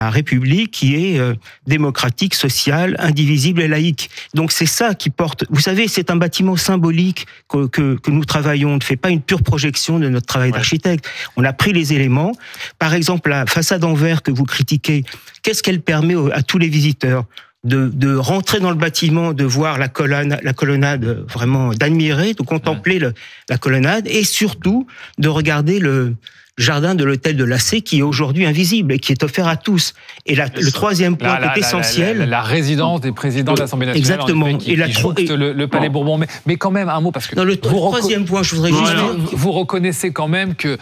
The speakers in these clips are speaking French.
République qui est démocratique, sociale, indivisible et laïque. Donc c'est ça qui porte. Vous savez, c'est un bâtiment symbolique que nous travaillons. On ne fait pas une pure projection de notre travail d'architecte. On a pris les éléments. Par exemple, la façade en verre que vous critiquez, qu'est-ce qu'elle permet à tous les visiteurs ? De rentrer dans le bâtiment, de voir la colonnade vraiment, d'admirer, de contempler la colonnade et surtout de regarder le jardin de l'hôtel de Lassay qui est aujourd'hui invisible et qui est offert à tous. Et le troisième point qui est essentiel... La résidence des présidents de l'Assemblée nationale. Exactement. Qui jouxte le Palais Bourbon. Mais quand même, un mot, parce que... Dans le troisième point, je voudrais juste... Vous reconnaissez quand même que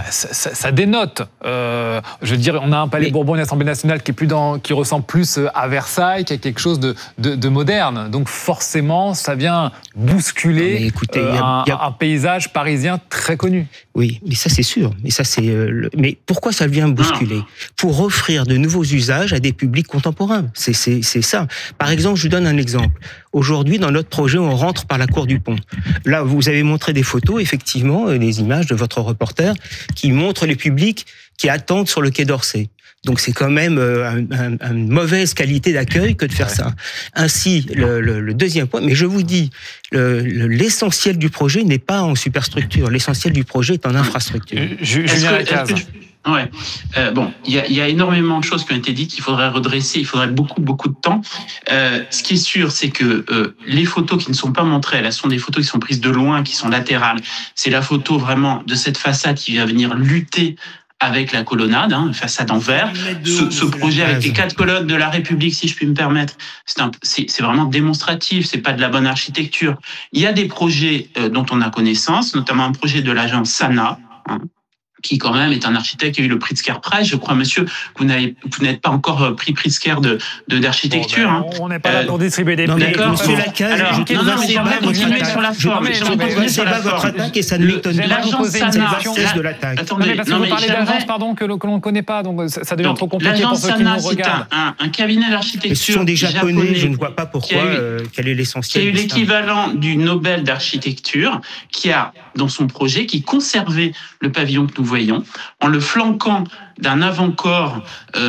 ça dénote. Je veux dire, on a un Palais Bourbon et une Assemblée nationale qui ressemble plus à Versailles qu'à quelque chose de moderne. Donc forcément, ça vient bousculer un paysage parisien très connu. Oui, mais ça c'est sûr. Mais pourquoi ça vient bousculer ? Pour offrir de nouveaux usages à des publics contemporains. C'est ça. Par exemple, je vous donne un exemple. Aujourd'hui, dans notre projet, on rentre par la cour du Pont. Là, vous avez montré des photos, effectivement, des images de votre reporter qui montrent les publics qui attendent sur le quai d'Orsay. Donc c'est quand même une mauvaise qualité d'accueil que de faire ça. Ainsi, le deuxième point, mais je vous dis, l'essentiel du projet n'est pas en superstructure, l'essentiel du projet est en infrastructure. Julien Lacaze. Ouais. Bon, il y a énormément de choses qui ont été dites qu'il faudrait redresser, il faudrait beaucoup de temps. Ce qui est sûr, c'est que les photos qui ne sont pas montrées, elles sont des photos qui sont prises de loin, qui sont latérales. C'est la photo vraiment de cette façade qui vient venir lutter avec la colonnade, façade en verre. Ce projet avec les 4 colonnes de la République, si je puis me permettre, c'est vraiment démonstratif, c'est pas de la bonne architecture. Il y a des projets dont on a connaissance, notamment un projet de l'agence Sana, qui quand même est un architecte qui a eu le Pritzker Prize. Je crois, monsieur, que vous n'êtes pas encore pris Pritzker d'architecture. Bon, on n'est pas là pour distribuer des prix. D'accord, monsieur Lacaze, je continuer sur la forme. C'est pas votre attaque et ça ne m'étonne pas. L'agence Sana, de l'attaque. Attendez, parce que vous parlez d'agence, pardon, que l'on ne connaît pas, donc ça devient trop compliqué pour ceux qui nous regardent. C'est un cabinet d'architecture. Ce sont des Japonais, je ne vois pas pourquoi, quel est l'essentiel. Qui a eu l'équivalent du Nobel d'architecture, qui a, dans son projet, qui conservait le pavillon que nous voyons, en le flanquant d'un avant-corps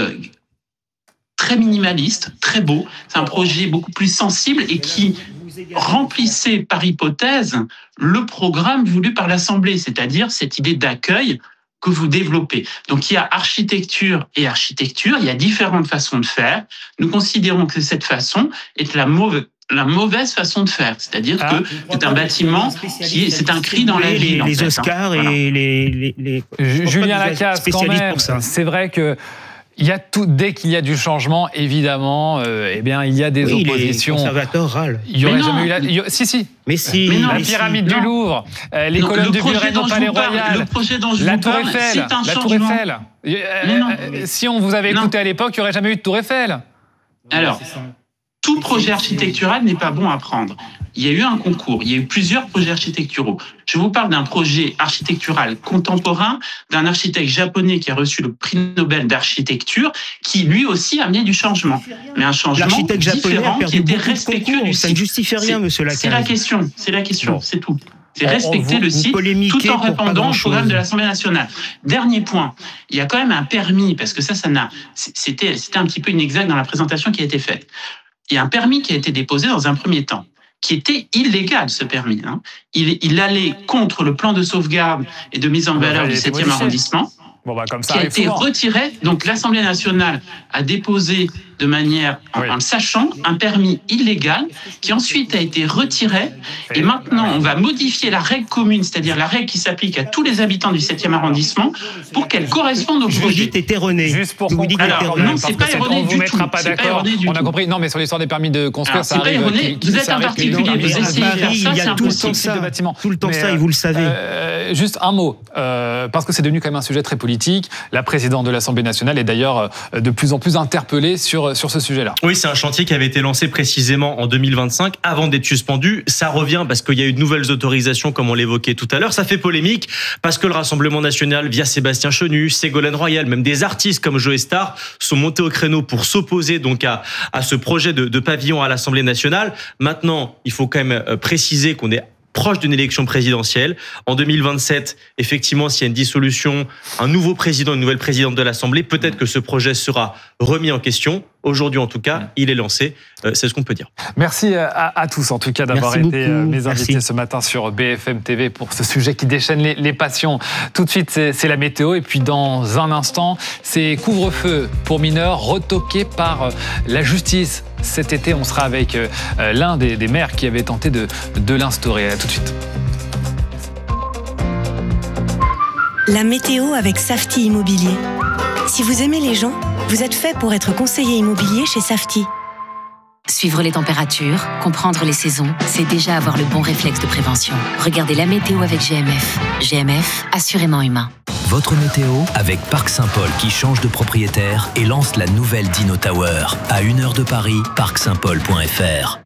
très minimaliste, très beau. C'est un projet beaucoup plus sensible et qui remplissait par hypothèse le programme voulu par l'Assemblée, c'est-à-dire cette idée d'accueil que vous développez. Donc il y a architecture et architecture, il y a différentes façons de faire. Nous considérons que cette façon est la mauvaise façon de faire, c'est-à-dire que c'est un bâtiment c'est un cri dans la ville. Les Oscars et les Julien Lacaze, quand même, c'est vrai que il y a dès qu'il y a du changement, évidemment, il y a des oppositions. Les conservateurs râlent. Il y aurait jamais eu la pyramide du Louvre, les colonnes de Buren au Palais Royal, le projet dont je la vous Tour parle, Eiffel, c'est un la Tour changement. Eiffel. Si on vous avait écouté à l'époque, il n'y aurait jamais eu de Tour Eiffel. Alors, tout projet architectural n'est pas bon à prendre. Il y a eu un concours, il y a eu plusieurs projets architecturaux. Je vous parle d'un projet architectural contemporain, d'un architecte japonais qui a reçu le prix Nobel d'architecture, qui lui aussi amenait du changement. Mais un changement différent qui était respectueux du site. Ça ne justifie rien, monsieur Lacaze. C'est la question, c'est tout. C'est respecter le site tout en répondant au programme de l'Assemblée nationale. Dernier point, il y a quand même un permis, parce que c'était un petit peu inexact dans la présentation qui a été faite. Il y a un permis qui a été déposé dans un premier temps, qui était illégal, ce permis. Il allait contre le plan de sauvegarde et de mise en valeur du 7e arrondissement, comme ça qui a été retiré. Donc l'Assemblée nationale a déposé de manière, en le sachant, un permis illégal qui ensuite a été retiré. Et maintenant, on va modifier la règle commune, c'est-à-dire la règle qui s'applique à tous les habitants du 7e arrondissement, pour qu'elle corresponde au projet. Vous dites est erroné. Juste pour non, c'est pas erroné du tout. On ne vous mettra pas d'accord. On a compris. Non, mais sur l'histoire des permis de construire, ça arrive. C'est pas erroné. Vous êtes un particulier, vous essayez de faire ça, c'est impossible. Tout le temps ça, et vous le savez. Juste un mot, parce que c'est devenu quand même un sujet très politique. La présidente de l'Assemblée nationale est d'ailleurs de plus en plus interpellée sur ce sujet-là. Oui, c'est un chantier qui avait été lancé précisément en 2025, avant d'être suspendu. Ça revient parce qu'il y a eu de nouvelles autorisations, comme on l'évoquait tout à l'heure. Ça fait polémique parce que le Rassemblement national, via Sébastien Chenu, Ségolène Royal, même des artistes comme Joe Star, sont montés au créneau pour s'opposer donc à ce projet de pavillon à l'Assemblée nationale. Maintenant, il faut quand même préciser qu'on est proche d'une élection présidentielle. En 2027, effectivement, s'il y a une dissolution, un nouveau président, une nouvelle présidente de l'Assemblée, peut-être que ce projet sera remis en question. Aujourd'hui, en tout cas, il est lancé. C'est ce qu'on peut dire. Merci à tous, en tout cas, d'avoir été mes invités ce matin sur BFM TV pour ce sujet qui déchaîne les passions. Tout de suite, c'est la météo. Et puis, dans un instant, c'est couvre-feu pour mineurs retoqué par la justice. Cet été, on sera avec l'un des maires qui avait tenté de l'instaurer. À tout de suite. La météo avec Safety Immobilier. Si vous aimez les gens, vous êtes fait pour être conseiller immobilier chez Safety. Suivre les températures, comprendre les saisons, c'est déjà avoir le bon réflexe de prévention. Regardez la météo avec GMF. GMF, assurément humain. Votre météo avec Parc Saint-Paul qui change de propriétaire et lance la nouvelle Dino Tower. À 1 heure de Paris, parcsaintpaul.fr.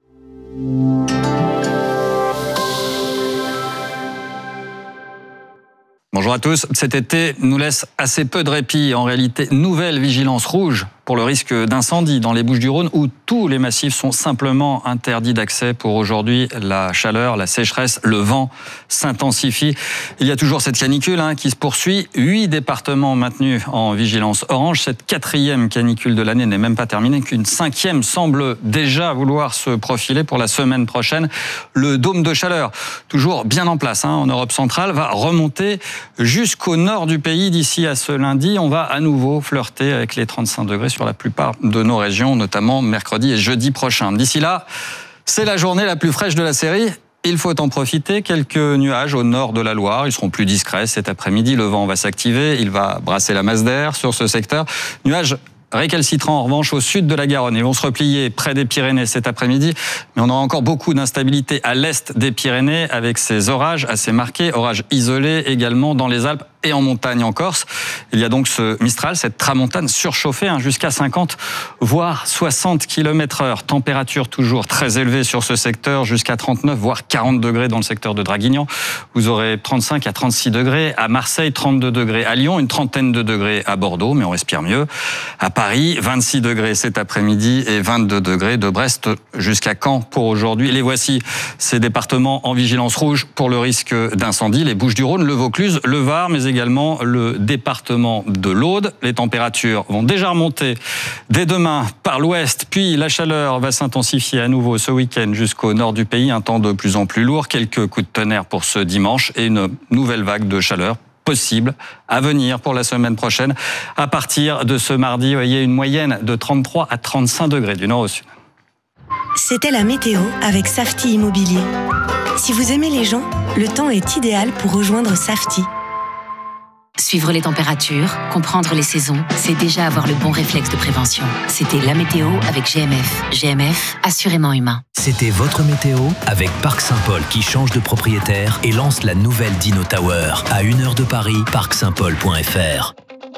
Bonjour à tous. Cet été nous laisse assez peu de répit. En réalité, nouvelle vigilance rouge pour le risque d'incendie dans les Bouches-du-Rhône où tous les massifs sont simplement interdits d'accès pour aujourd'hui. La chaleur, la sécheresse, le vent s'intensifient. Il y a toujours cette canicule qui se poursuit. 8 départements maintenus en vigilance orange. Cette 4e canicule de l'année n'est même pas terminée, qu'une 5e semble déjà vouloir se profiler pour la semaine prochaine. Le dôme de chaleur, toujours bien en place en Europe centrale, va remonter jusqu'au nord du pays d'ici à ce lundi. On va à nouveau flirter avec les 35 degrés sur la plupart de nos régions, notamment mercredi et jeudi prochain. D'ici là, c'est la journée la plus fraîche de la série. Il faut en profiter. Quelques nuages au nord de la Loire. Ils seront plus discrets cet après-midi. Le vent va s'activer. Il va brasser la masse d'air sur ce secteur. Nuages récalcitrants en revanche au sud de la Garonne. Ils vont se replier près des Pyrénées cet après-midi, mais on aura encore beaucoup d'instabilité à l'est des Pyrénées avec ces orages assez marqués, orages isolés également dans les Alpes et en montagne en Corse. Il y a donc ce Mistral, cette tramontane surchauffée jusqu'à 50 voire 60 km/h. Température toujours très élevée sur ce secteur, jusqu'à 39 voire 40 degrés dans le secteur de Draguignan. Vous aurez 35 à 36 degrés à Marseille, 32 degrés à Lyon, une trentaine de degrés à Bordeaux, mais on respire mieux. À Paris, 26 degrés cet après-midi et 22 degrés de Brest jusqu'à Caen pour aujourd'hui. Les voici, ces départements en vigilance rouge pour le risque d'incendie. Les Bouches-du-Rhône, le Vaucluse, le Var, mais également le département de l'Aude. Les températures vont déjà remonter dès demain par l'ouest, puis la chaleur va s'intensifier à nouveau ce week-end jusqu'au nord du pays. Un temps de plus en plus lourd, quelques coups de tonnerre pour ce dimanche et une nouvelle vague de chaleur possible à venir pour la semaine prochaine. À partir de ce mardi, vous voyez une moyenne de 33 à 35 degrés du nord au sud. C'était la météo avec Safety Immobilier. Si vous aimez les gens, le temps est idéal pour rejoindre Safety. Suivre les températures, comprendre les saisons, c'est déjà avoir le bon réflexe de prévention. C'était la météo avec GMF. GMF, assurément humain. C'était votre météo avec Parc Saint-Paul qui change de propriétaire et lance la nouvelle Dino Tower. À 1 heure de Paris, parcsaintpaul.fr.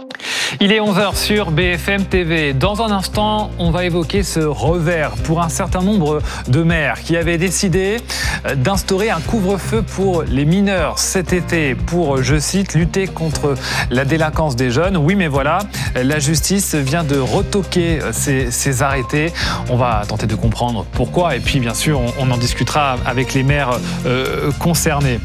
Il est 11h sur BFM TV. Dans un instant, on va évoquer ce revers pour un certain nombre de maires qui avaient décidé d'instaurer un couvre-feu pour les mineurs cet été pour, je cite, lutter contre la délinquance des jeunes. Oui, mais voilà, la justice vient de retoquer ces arrêtés. On va tenter de comprendre pourquoi et puis, bien sûr, on en discutera avec les maires concernés.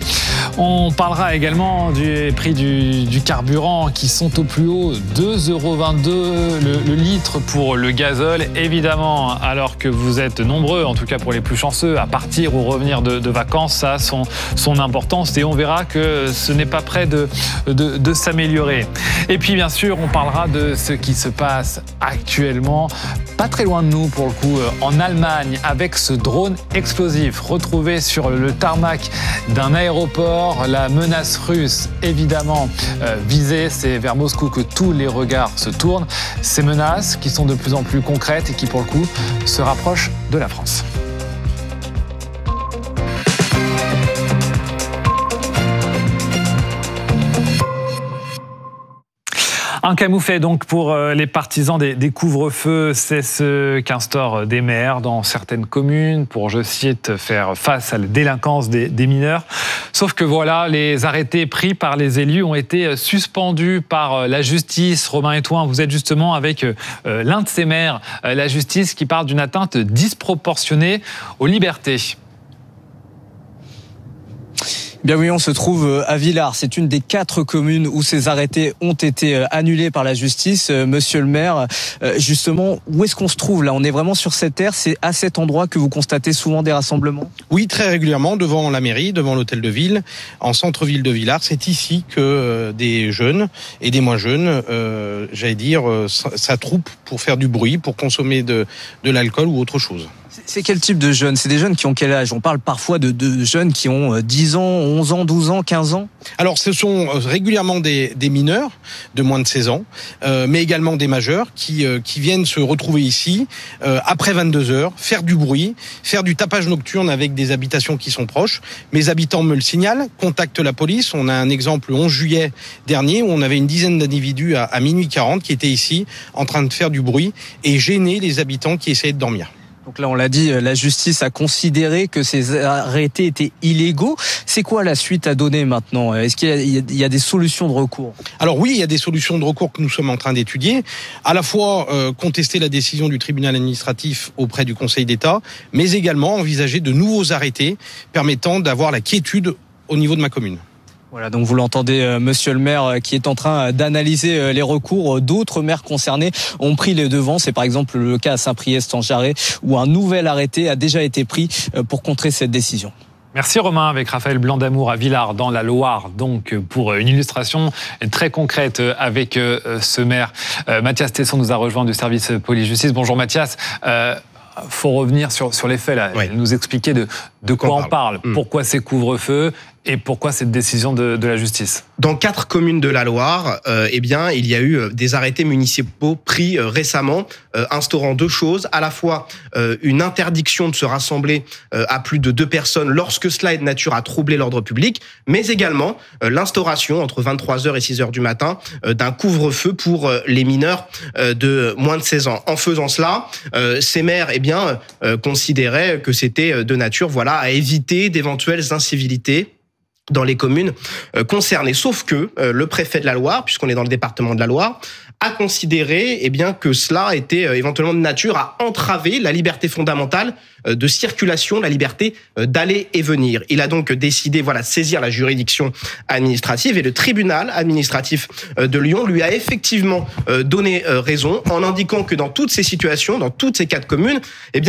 On parlera également du prix du carburant qui sont au plus haut, 2,22 € le litre pour le gazole. Évidemment, alors que vous êtes nombreux, en tout cas pour les plus chanceux, à partir ou revenir de vacances, ça a son importance et on verra que ce n'est pas près de s'améliorer. Et puis bien sûr, on parlera de ce qui se passe actuellement, pas très loin de nous pour le coup, en Allemagne, avec ce drone explosif retrouvé sur le tarmac d'un aéroport. La menace russe, évidemment, visée, c'est vers Moscou que tous les regards se tournent. Ces menaces qui sont de plus en plus concrètes et qui, pour le coup, se rapprochent de la France. Un camouflet donc pour les partisans des couvre-feux, c'est ce qu'instaurent des maires dans certaines communes pour, je cite, faire face à la délinquance des mineurs. Sauf que voilà, les arrêtés pris par les élus ont été suspendus par la justice. Romain Etouin, vous êtes justement avec l'un de ces maires, la justice qui parle d'une atteinte disproportionnée aux libertés. Bien oui, on se trouve à Villars. C'est une des 4 communes où ces arrêtés ont été annulés par la justice. Monsieur le maire, justement, où est-ce qu'on se trouve là? On est vraiment sur cette aire. C'est à cet endroit que vous constatez souvent des rassemblements? Oui, très régulièrement, devant la mairie, devant l'hôtel de ville, en centre-ville de Villars. C'est ici que des jeunes et des moins jeunes, s'attroupent pour faire du bruit, pour consommer de l'alcool ou autre chose. C'est quel type de jeunes? C'est des jeunes qui ont quel âge? On parle parfois de jeunes qui ont 10 ans, 11 ans, 12 ans, 15 ans. Alors, ce sont régulièrement des mineurs de moins de 16 ans, mais également des majeurs qui viennent se retrouver ici après 22 heures, faire du bruit, faire du tapage nocturne avec des habitations qui sont proches. Mes habitants me le signalent, contactent la police. On a un exemple le 11 juillet dernier où on avait une dizaine d'individus à minuit 40 qui étaient ici en train de faire du bruit et gêner les habitants qui essayaient de dormir. Donc là, on l'a dit, la justice a considéré que ces arrêtés étaient illégaux. C'est quoi la suite à donner maintenant? Est-ce qu'il y a des solutions de recours? Alors oui, il y a des solutions de recours que nous sommes en train d'étudier. À la fois contester la décision du tribunal administratif auprès du Conseil d'État, mais également envisager de nouveaux arrêtés permettant d'avoir la quiétude au niveau de ma commune. Voilà, donc vous l'entendez, monsieur le maire, qui est en train d'analyser les recours. D'autres maires concernés ont pris les devants. C'est par exemple le cas à Saint-Priest-en-Jarret, où un nouvel arrêté a déjà été pris pour contrer cette décision. Merci Romain, avec Raphaël Blanc-d'Amour à Villars, dans la Loire, donc pour une illustration très concrète avec ce maire. Mathias Tesson nous a rejoint du service police-justice. Bonjour Mathias. Faut revenir sur les faits là, nous expliquer de quoi on parle, pourquoi ces couvre-feux et pourquoi cette décision de la justice. Dans 4 communes de la Loire, il y a eu des arrêtés municipaux pris récemment, instaurant 2 choses, à la fois une interdiction de se rassembler à plus de 2 personnes lorsque cela est de nature à troubler l'ordre public, mais également l'instauration entre 23h et 6h du matin d'un couvre-feu pour les mineurs de moins de 16 ans. En faisant cela, ces maires considéraient que c'était de nature à éviter d'éventuelles incivilités dans les communes concernées. Sauf que le préfet de la Loire, puisqu'on est dans le département de la Loire, a considéré que cela était éventuellement de nature à entraver la liberté fondamentale de circulation, la liberté d'aller et venir. Il a donc décidé de saisir la juridiction administrative et le tribunal administratif de Lyon lui a effectivement donné raison en indiquant que dans toutes ces situations, dans toutes ces 4 communes,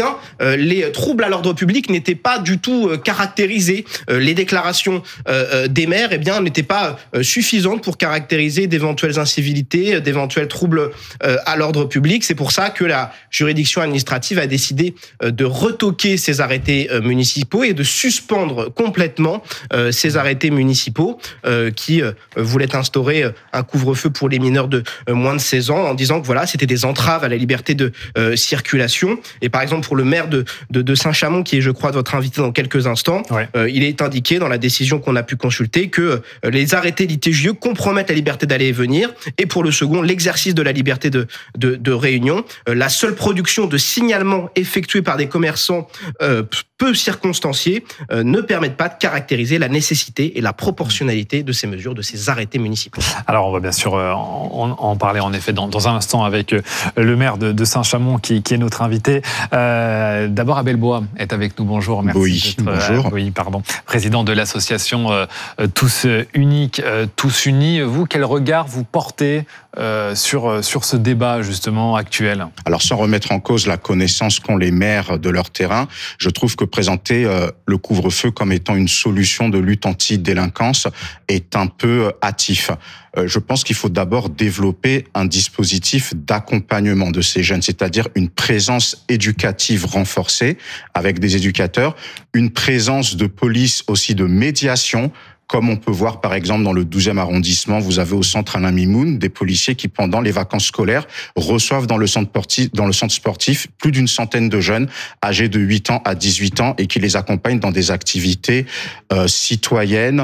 les troubles à l'ordre public n'étaient pas du tout caractérisés. Les déclarations des maires n'étaient pas suffisantes pour caractériser d'éventuelles incivilités, d'éventuels troubles à l'ordre public. C'est pour ça que la juridiction administrative a décidé de retoquer ces arrêtés municipaux et de suspendre complètement ces arrêtés municipaux qui voulaient instaurer un couvre-feu pour les mineurs de moins de 16 ans en disant que c'était des entraves à la liberté de circulation. Et par exemple, pour le maire de Saint-Chamond, qui est, je crois, votre invité dans quelques instants, il est indiqué dans la décision qu'on a pu consulter que les arrêtés litigieux compromettent la liberté d'aller et venir. Et pour le second, l'exercice de la liberté de réunion. La seule production de signalements effectués par des commerçants peu circonstanciés ne permettent pas de caractériser la nécessité et la proportionnalité de ces mesures, de ces arrêtés municipaux. Alors on va bien sûr en parler en effet dans un instant avec le maire de Saint-Chamond qui est notre invité. D'abord Abel Bois est avec nous. Bonjour, merci bonjour. Président de l'association Tous Uniques, Tous Unis. Vous, quel regard vous portez sur ce débat justement actuel? Alors sans remettre en cause la connaissance qu'ont les maires de leur terrain, je trouve que présenter le couvre-feu comme étant une solution de lutte anti-délinquance est un peu hâtif. Je pense qu'il faut d'abord développer un dispositif d'accompagnement de ces jeunes, c'est-à-dire une présence éducative renforcée avec des éducateurs, une présence de police aussi de médiation. Comme on peut voir, par exemple, dans le 12e arrondissement, vous avez au centre Alain Mimoun des policiers qui, pendant les vacances scolaires, reçoivent dans le centre sportif plus d'1 centaine de jeunes âgés de 8 ans à 18 ans et qui les accompagnent dans des activités citoyennes,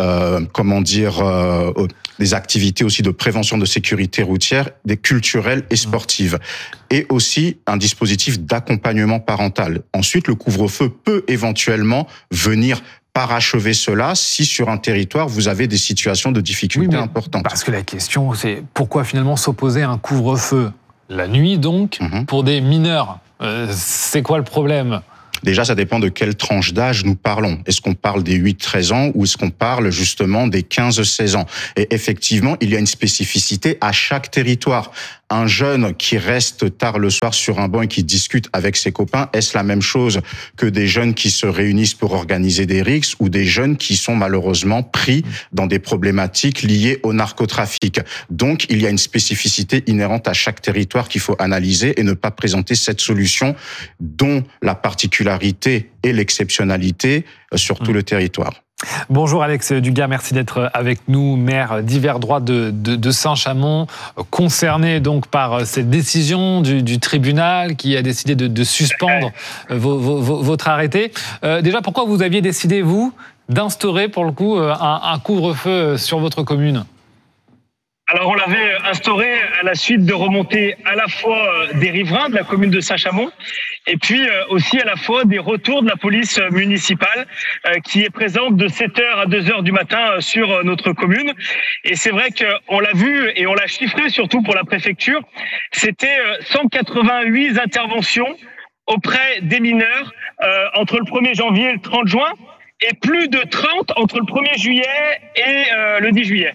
des activités aussi de prévention de sécurité routière, des culturelles et sportives. Et aussi un dispositif d'accompagnement parental. Ensuite, le couvre-feu peut éventuellement venir parachever cela si sur un territoire vous avez des situations de difficultés importantes. Parce que la question c'est pourquoi finalement s'opposer à un couvre-feu la nuit donc pour des mineurs, c'est quoi le problème ? Déjà, ça dépend de quelle tranche d'âge nous parlons. Est-ce qu'on parle des 8-13 ans ou est-ce qu'on parle justement des 15-16 ans? Et effectivement, il y a une spécificité à chaque territoire. Un jeune qui reste tard le soir sur un banc et qui discute avec ses copains, est-ce la même chose que des jeunes qui se réunissent pour organiser des rixes ou des jeunes qui sont malheureusement pris dans des problématiques liées au narcotrafic? Donc, il y a une spécificité inhérente à chaque territoire qu'il faut analyser et ne pas présenter cette solution dont la particularité et l'exceptionnalité sur tout le territoire. Bonjour Alex Dugas, merci d'être avec nous, maire d'hiver droit de Saint-Chamond, concerné donc par cette décision du tribunal qui a décidé de suspendre votre arrêté. Déjà, pourquoi vous aviez décidé, vous, d'instaurer pour le coup un couvre-feu sur votre commune ? Alors on l'avait instauré à la suite de remontées à la fois des riverains de la commune de Saint-Chamond et puis aussi à la fois des retours de la police municipale qui est présente de 7h à 2h du matin sur notre commune. Et c'est vrai qu'on l'a vu et on l'a chiffré surtout pour la préfecture, c'était 188 interventions auprès des mineurs entre le 1er janvier et le 30 juin et plus de 30 entre le 1er juillet et le 10 juillet.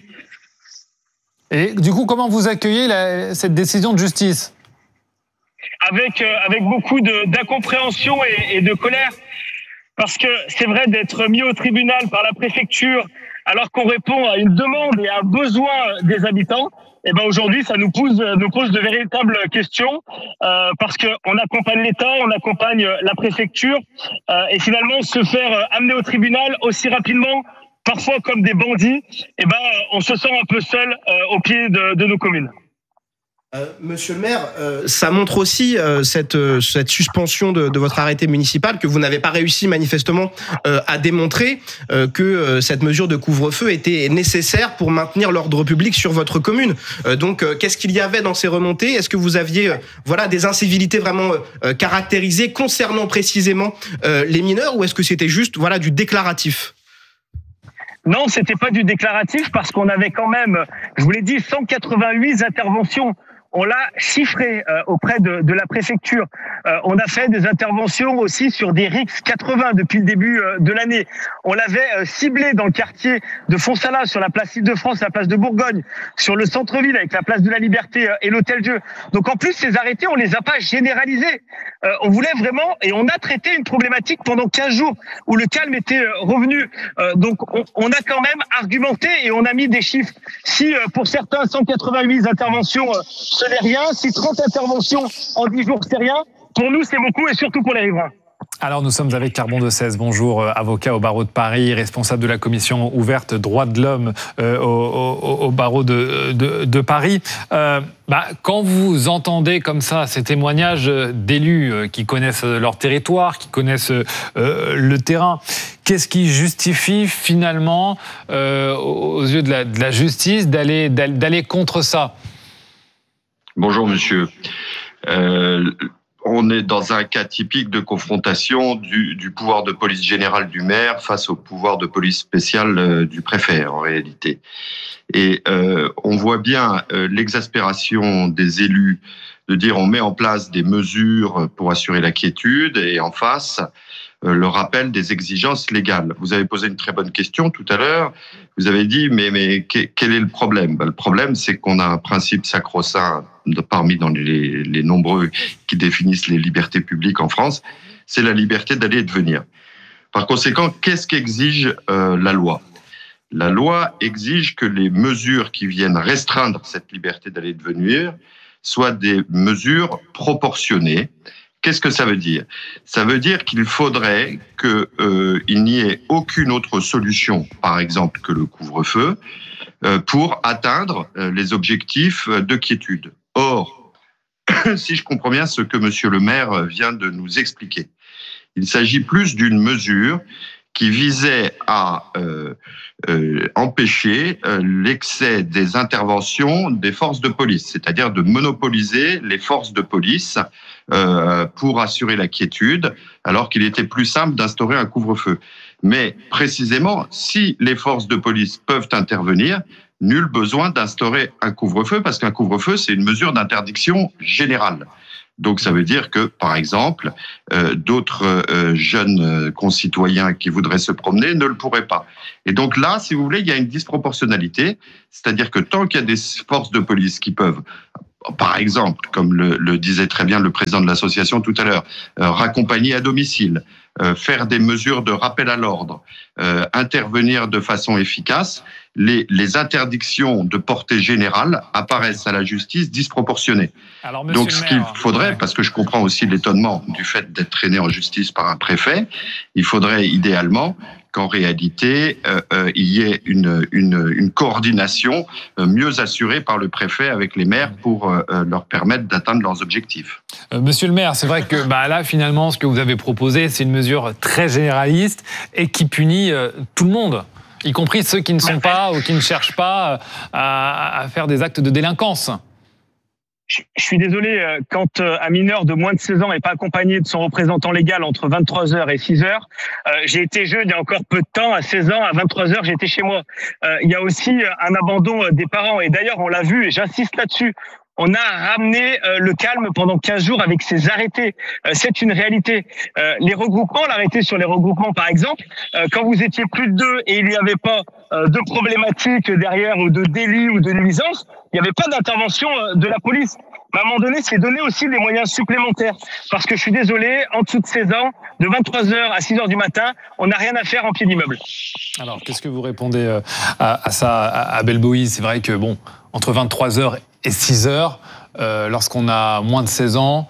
Et du coup, comment vous accueillez cette décision de justice ? Avec beaucoup d'incompréhension et de colère, parce que c'est vrai d'être mis au tribunal par la préfecture alors qu'on répond à une demande et à un besoin des habitants. Et ben aujourd'hui, ça nous pose de véritables questions parce que on accompagne l'État, on accompagne la préfecture et finalement se faire amener au tribunal aussi rapidement, parfois comme des bandits, eh ben, on se sent un peu seul au pied de nos communes. Monsieur le maire, ça montre aussi cette suspension de votre arrêté municipal que vous n'avez pas réussi manifestement à démontrer que cette mesure de couvre-feu était nécessaire pour maintenir l'ordre public sur votre commune. Donc, qu'est-ce qu'il y avait dans ces remontées ? Est-ce que vous aviez des incivilités vraiment caractérisées concernant précisément les mineurs ou est-ce que c'était juste du déclaratif ? Non, c'était pas du déclaratif parce qu'on avait quand même, je vous l'ai dit, 188 interventions. On l'a chiffré auprès de la préfecture. On a fait des interventions aussi sur des RIX 80 depuis le début de l'année. On l'avait ciblé dans le quartier de Fonsala, sur la place Île-de-France, la place de Bourgogne, sur le centre-ville avec la place de la Liberté et l'Hôtel-Dieu. Donc en plus, ces arrêtés, on les a pas généralisés. On voulait vraiment, et on a traité une problématique pendant 15 jours où le calme était revenu. Donc on a quand même argumenté et on a mis des chiffres. Si pour certains 188 interventions ce n'est rien, si 30 interventions en 10 jours c'est rien, pour nous c'est beaucoup et surtout pour les riverains. Alors nous sommes avec Carbon de 16, bonjour, avocat au barreau de Paris, responsable de la commission ouverte droits de l'homme au barreau de Paris. Quand vous entendez comme ça ces témoignages d'élus qui connaissent leur territoire, qui connaissent le terrain, qu'est-ce qui justifie finalement aux yeux de la justice d'aller contre ça ? Bonjour monsieur. On est dans un cas typique de confrontation du pouvoir de police générale du maire face au pouvoir de police spéciale du préfet en réalité. Et on voit bien l'exaspération des élus de dire on met en place des mesures pour assurer la quiétude et en face le rappel des exigences légales. Vous avez posé une très bonne question tout à l'heure. Vous avez dit mais quel est le problème ? Le problème c'est qu'on a un principe sacro-saint parmi dans les nombreux qui définissent les libertés publiques en France, c'est la liberté d'aller et de venir. Par conséquent, qu'est-ce qu'exige la loi ? La loi exige que les mesures qui viennent restreindre cette liberté d'aller et de venir soient des mesures proportionnées. Qu'est-ce que ça veut dire ? Ça veut dire qu'il faudrait qu'il n'y ait aucune autre solution, par exemple, que le couvre-feu, pour atteindre les objectifs de quiétude. Or, si je comprends bien ce que monsieur le maire vient de nous expliquer, il s'agit plus d'une mesure qui visait à empêcher l'excès des interventions des forces de police, c'est-à-dire de monopoliser les forces de police pour assurer la quiétude, alors qu'il était plus simple d'instaurer un couvre-feu. Mais précisément, si les forces de police peuvent intervenir, nul besoin d'instaurer un couvre-feu, parce qu'un couvre-feu, c'est une mesure d'interdiction générale. Donc ça veut dire que, par exemple, d'autres jeunes concitoyens qui voudraient se promener ne le pourraient pas. Et donc là, si vous voulez, il y a une disproportionnalité, c'est-à-dire que tant qu'il y a des forces de police qui peuvent, par exemple, comme le disait très bien le président de l'association tout à l'heure, raccompagner à domicile, faire des mesures de rappel à l'ordre, intervenir de façon efficace, les interdictions de portée générale apparaissent à la justice disproportionnées. Alors, donc ce qu'il faudrait, parce que je comprends aussi l'étonnement du fait d'être traîné en justice par un préfet, il faudrait idéalement qu'en réalité, il y ait une coordination mieux assurée par le préfet avec les maires pour leur permettre d'atteindre leurs objectifs. Monsieur le maire, c'est vrai que là, finalement, ce que vous avez proposé, c'est une mesure très généraliste et qui punit tout le monde, y compris ceux qui ne sont pas ou qui ne cherchent pas à faire des actes de délinquance. Je suis désolé, quand un mineur de moins de 16 ans n'est pas accompagné de son représentant légal entre 23h et 6h, j'ai été jeune il y a encore peu de temps, à 16 ans, à 23h, j'étais chez moi. Il y a aussi un abandon des parents. Et d'ailleurs, on l'a vu, et j'insiste là-dessus, on a ramené le calme pendant 15 jours avec ces arrêtés. C'est une réalité. Les regroupements, l'arrêté sur les regroupements, par exemple, quand vous étiez plus de 2 et il n'y avait pas de problématique derrière ou de délit ou de nuisance, il n'y avait pas d'intervention de la police. Mais à un moment donné, c'est donner aussi des moyens supplémentaires. Parce que je suis désolé, en dessous de 16 ans, de 23h à 6h du matin, on n'a rien à faire en pied d'immeuble. Alors, qu'est-ce que vous répondez à ça, à Belboï? C'est vrai que, entre 23h et 6h, lorsqu'on a moins de 16 ans,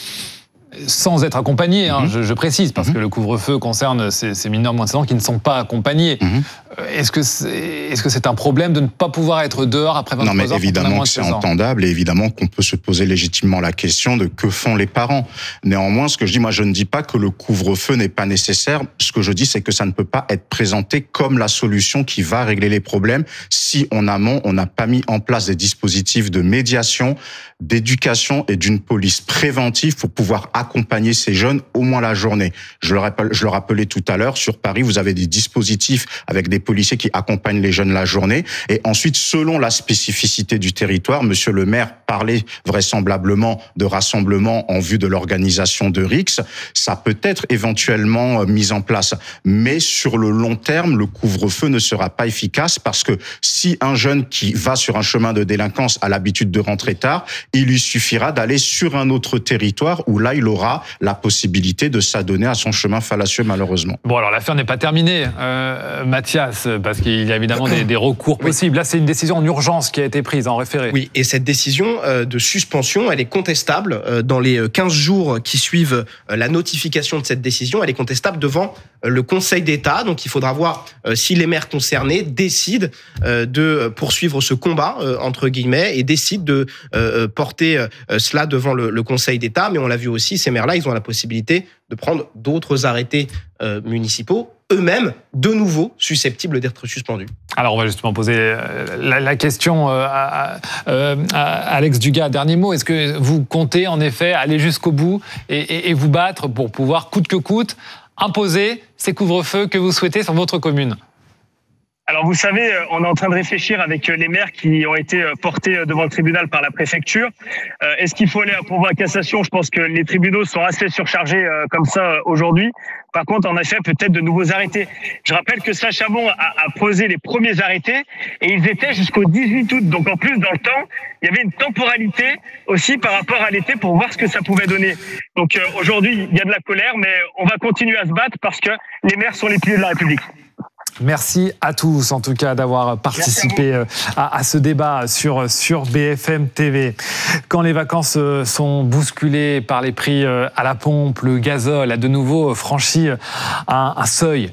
sans être accompagné, je précise, parce que le couvre-feu concerne ces mineurs moins de 16 ans qui ne sont pas accompagnés. Est-ce que c'est un problème de ne pas pouvoir être dehors après 23 heures? Non, mais évidemment que c'est entendable et évidemment qu'on peut se poser légitimement la question de que font les parents. Néanmoins, ce que je dis, moi, je ne dis pas que le couvre-feu n'est pas nécessaire. Ce que je dis, c'est que ça ne peut pas être présenté comme la solution qui va régler les problèmes si en amont, on n'a pas mis en place des dispositifs de médiation, d'éducation et d'une police préventive pour pouvoir accompagner ces jeunes au moins la journée. Je le rappelais tout à l'heure, sur Paris, vous avez des dispositifs avec des policiers qui accompagnent les jeunes la journée. Et ensuite, selon la spécificité du territoire, monsieur le maire parlait vraisemblablement de rassemblements en vue de l'organisation de RIX. Ça peut être éventuellement mis en place. Mais sur le long terme, le couvre-feu ne sera pas efficace parce que si un jeune qui va sur un chemin de délinquance a l'habitude de rentrer tard, il lui suffira d'aller sur un autre territoire où là, il aura la possibilité de s'adonner à son chemin fallacieux, malheureusement. Bon, alors l'affaire n'est pas terminée, Mathias, parce qu'il y a évidemment des recours possibles. Là, c'est une décision en urgence qui a été prise en référé. Oui, et cette décision de suspension, elle est contestable dans les 15 jours qui suivent la notification de cette décision. Elle est contestable devant le Conseil d'État. Donc, il faudra voir si les maires concernés décident de poursuivre ce combat, entre guillemets, et décident de porter cela devant le Conseil d'État. Mais on l'a vu aussi, ces maires-là, ils ont la possibilité de prendre d'autres arrêtés municipaux, eux-mêmes, de nouveau, susceptibles d'être suspendus. Alors, on va justement poser la question à Alex Dugas. Dernier mot, est-ce que vous comptez en effet aller jusqu'au bout et vous battre pour pouvoir, coûte que coûte, imposer ces couvre-feux que vous souhaitez sur votre commune ? Alors vous savez, on est en train de réfléchir avec les maires qui ont été portés devant le tribunal par la préfecture. Est-ce qu'il faut aller à pourvoi à cassation ? Je pense que les tribunaux sont assez surchargés comme ça aujourd'hui. Par contre, en effet, peut-être de nouveaux arrêtés. Je rappelle que Saint-Chamond a posé les premiers arrêtés et ils étaient jusqu'au 18 août. Donc en plus, dans le temps, il y avait une temporalité aussi par rapport à l'été pour voir ce que ça pouvait donner. Donc aujourd'hui, il y a de la colère, mais on va continuer à se battre parce que les maires sont les piliers de la République. Merci à tous, en tout cas, d'avoir participé à ce débat sur BFM TV. Quand les vacances sont bousculées par les prix à la pompe, le gazole a de nouveau franchi un seuil.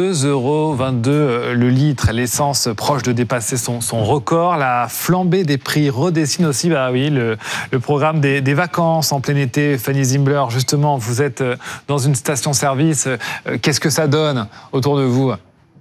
2,22 € le litre. L'essence proche de dépasser son record. La flambée des prix redessine aussi le programme des vacances en plein été. Fanny Zimbler, justement, vous êtes dans une station-service. Qu'est-ce que ça donne autour de vous ?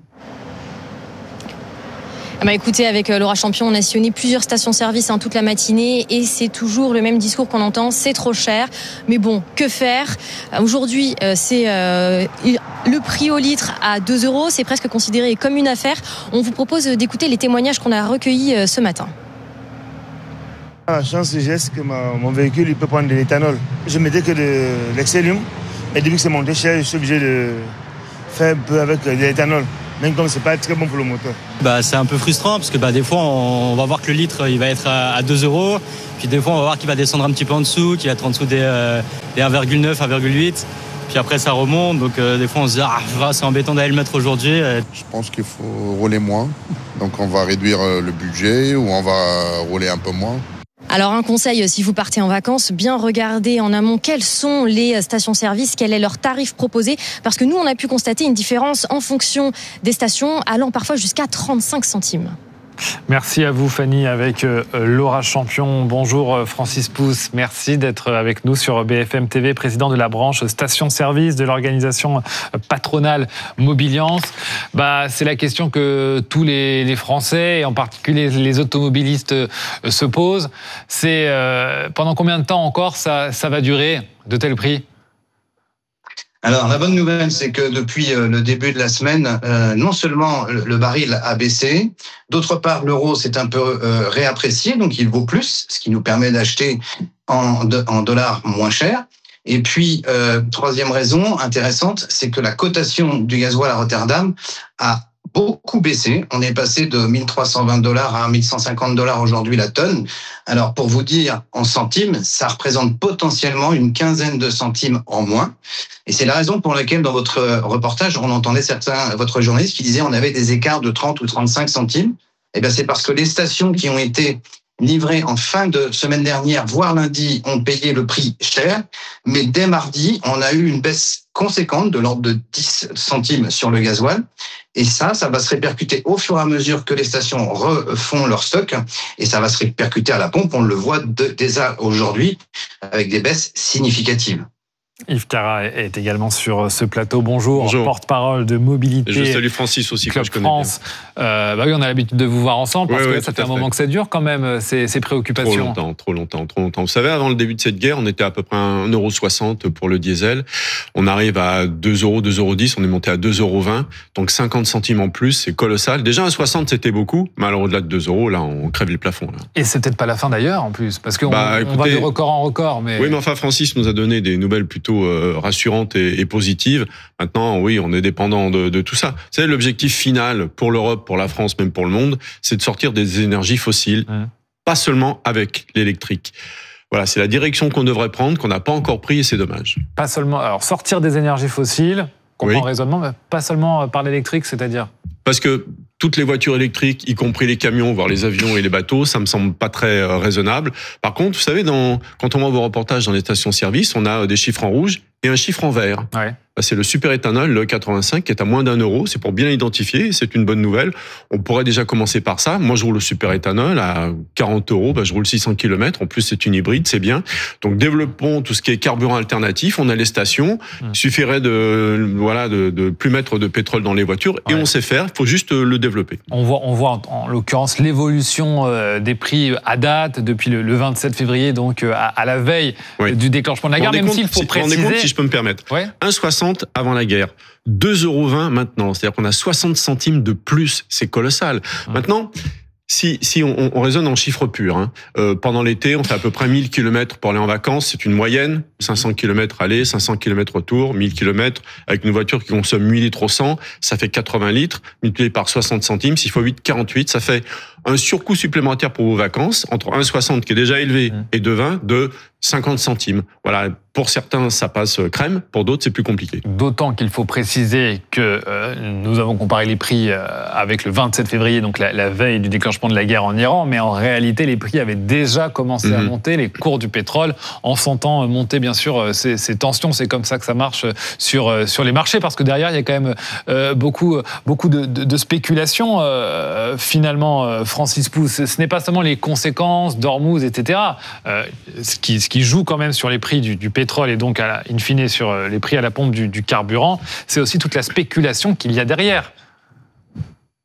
Écoutez, avec Laura Champion, on a sillonné plusieurs stations-service toute la matinée et c'est toujours le même discours qu'on entend, c'est trop cher. Mais bon, que faire ? Aujourd'hui, c'est le prix au litre à 2 €, c'est presque considéré comme une affaire. On vous propose d'écouter les témoignages qu'on a recueillis ce matin. La chance que j'ai, c'est que mon véhicule il peut prendre de l'éthanol. Je mettais que de l'Excellium, et depuis que c'est monté cher, je suis obligé de faire un peu avec de l'éthanol. Même comme c'est pas très bon pour le moteur. C'est un peu frustrant parce que des fois on va voir que le litre il va être à 2 €, puis des fois on va voir qu'il va descendre un petit peu en dessous, qu'il va être en dessous des 1,9, 1,8. Puis après ça remonte, donc des fois on se dit c'est embêtant d'aller le mettre aujourd'hui. Je pense qu'il faut rouler moins, donc on va réduire le budget ou on va rouler un peu moins. Alors un conseil, si vous partez en vacances, bien regarder en amont quelles sont les stations-service, quel est leur tarif proposé, parce que nous on a pu constater une différence en fonction des stations, allant parfois jusqu'à 35 centimes. Merci à vous Fanny avec Laura Champion. Bonjour Francis Pousse, merci d'être avec nous sur BFM TV, président de la branche station-service de l'organisation patronale Mobiliance. C'est la question que tous les Français, et en particulier les automobilistes, se posent. C'est pendant combien de temps encore ça va durer de tels prix ? Alors, la bonne nouvelle, c'est que depuis le début de la semaine, non seulement le baril a baissé, d'autre part, l'euro s'est un peu réapprécié, donc il vaut plus, ce qui nous permet d'acheter en dollars moins cher. Et puis, troisième raison intéressante, c'est que la cotation du gasoil à Rotterdam a beaucoup baissé. On est passé de $1 320 à $1 150 aujourd'hui la tonne. Alors, pour vous dire en centimes, ça représente potentiellement une quinzaine de centimes en moins. Et c'est la raison pour laquelle, dans votre reportage, on entendait votre journaliste qui disait on avait des écarts de 30 ou 35 centimes. Eh bien, c'est parce que les stations qui ont été livrées en fin de semaine dernière, voire lundi, ont payé le prix cher. Mais dès mardi, on a eu une baisse conséquente de l'ordre de 10 centimes sur le gasoil. Et ça va se répercuter au fur et à mesure que les stations refont leur stock. Et ça va se répercuter à la pompe. On le voit déjà aujourd'hui avec des baisses significatives. Yves Carra est également sur ce plateau. Bonjour. Porte-parole de mobilité. Et je salue Francis aussi, Club que je connais France. bien. Oui, on a l'habitude de vous voir ensemble parce que ça fait un fait. moment que ça dure quand même, ces préoccupations. Trop longtemps. Vous savez, avant le début de cette guerre, on était à peu près à 1,60 € pour le diesel. On arrive à 2 €, 2,10 €, on est monté à 2,20 €. Donc 50 centimes en plus, c'est colossal. Déjà, 1,60 c'était beaucoup, mais alors au-delà de 2 €, là, on crève les plafonds. Là. Et c'est peut-être pas la fin d'ailleurs, en plus, parce qu'on va de record en record. Mais... Oui, mais enfin, Francis nous a donné des nouvelles plutôt rassurantes et positive. Maintenant, oui, on est dépendant de tout ça. Vous savez, l'objectif final pour l'Europe, pour la France, même pour le monde, c'est de sortir des énergies fossiles, pas seulement avec l'électrique. Voilà, c'est la direction qu'on devrait prendre, qu'on n'a pas encore pris, et c'est dommage. Pas seulement, alors sortir des énergies fossiles, comprend le raisonnement, mais pas seulement par l'électrique, c'est-à-dire ? Parce que toutes les voitures électriques, y compris les camions, voire les avions et les bateaux, ça me semble pas très raisonnable. Par contre, vous savez, quand on voit vos reportages dans les stations-service, on a des chiffres en rouge et un chiffre en vert. Ouais. C'est le superéthanol, le 85, qui est à moins d'1 €. C'est pour bien l'identifier, c'est une bonne nouvelle. On pourrait déjà commencer par ça. Moi, je roule le superéthanol à 40 €. Je roule 600 km. En plus, c'est une hybride, c'est bien. Donc, développons tout ce qui est carburant alternatif. On a les stations. Il suffirait de plus mettre de pétrole dans les voitures et on sait faire. Il faut juste le développer. On voit en l'occurrence l'évolution des prix à date depuis le 27 février, donc à la veille du déclenchement de la guerre, même s'il faut préciser... Si je peux me permettre. 1,60 avant la guerre, 2,20 € maintenant. C'est-à-dire qu'on a 60 centimes de plus. C'est colossal. Maintenant, si on raisonne en chiffres purs, pendant l'été, on fait à peu près 1000 km pour aller en vacances. C'est une moyenne. 500 km aller, 500 km retour, 1000 km avec une voiture qui consomme 8 litres au 100. Ça fait 80 litres. Multiplié par 60 centimes, s'il faut 8,48, ça fait un surcoût supplémentaire pour vos vacances entre 1,60 qui est déjà élevé et 2,20 de 50 centimes. Voilà. Pour certains, ça passe crème. Pour d'autres, c'est plus compliqué. D'autant qu'il faut préciser que nous avons comparé les prix avec le 27 février, donc la veille du déclenchement de la guerre en Iran, mais en réalité, les prix avaient déjà commencé à monter, les cours du pétrole, en sentant monter, bien sûr, ces tensions. C'est comme ça que ça marche sur les marchés, parce que derrière, il y a quand même beaucoup de spéculations. Finalement, Francis Pousse, ce n'est pas seulement les conséquences d'Ormuz, etc. Ce qui joue quand même sur les prix du pétrole et donc, in fine, sur les prix à la pompe du carburant, c'est aussi toute la spéculation qu'il y a derrière.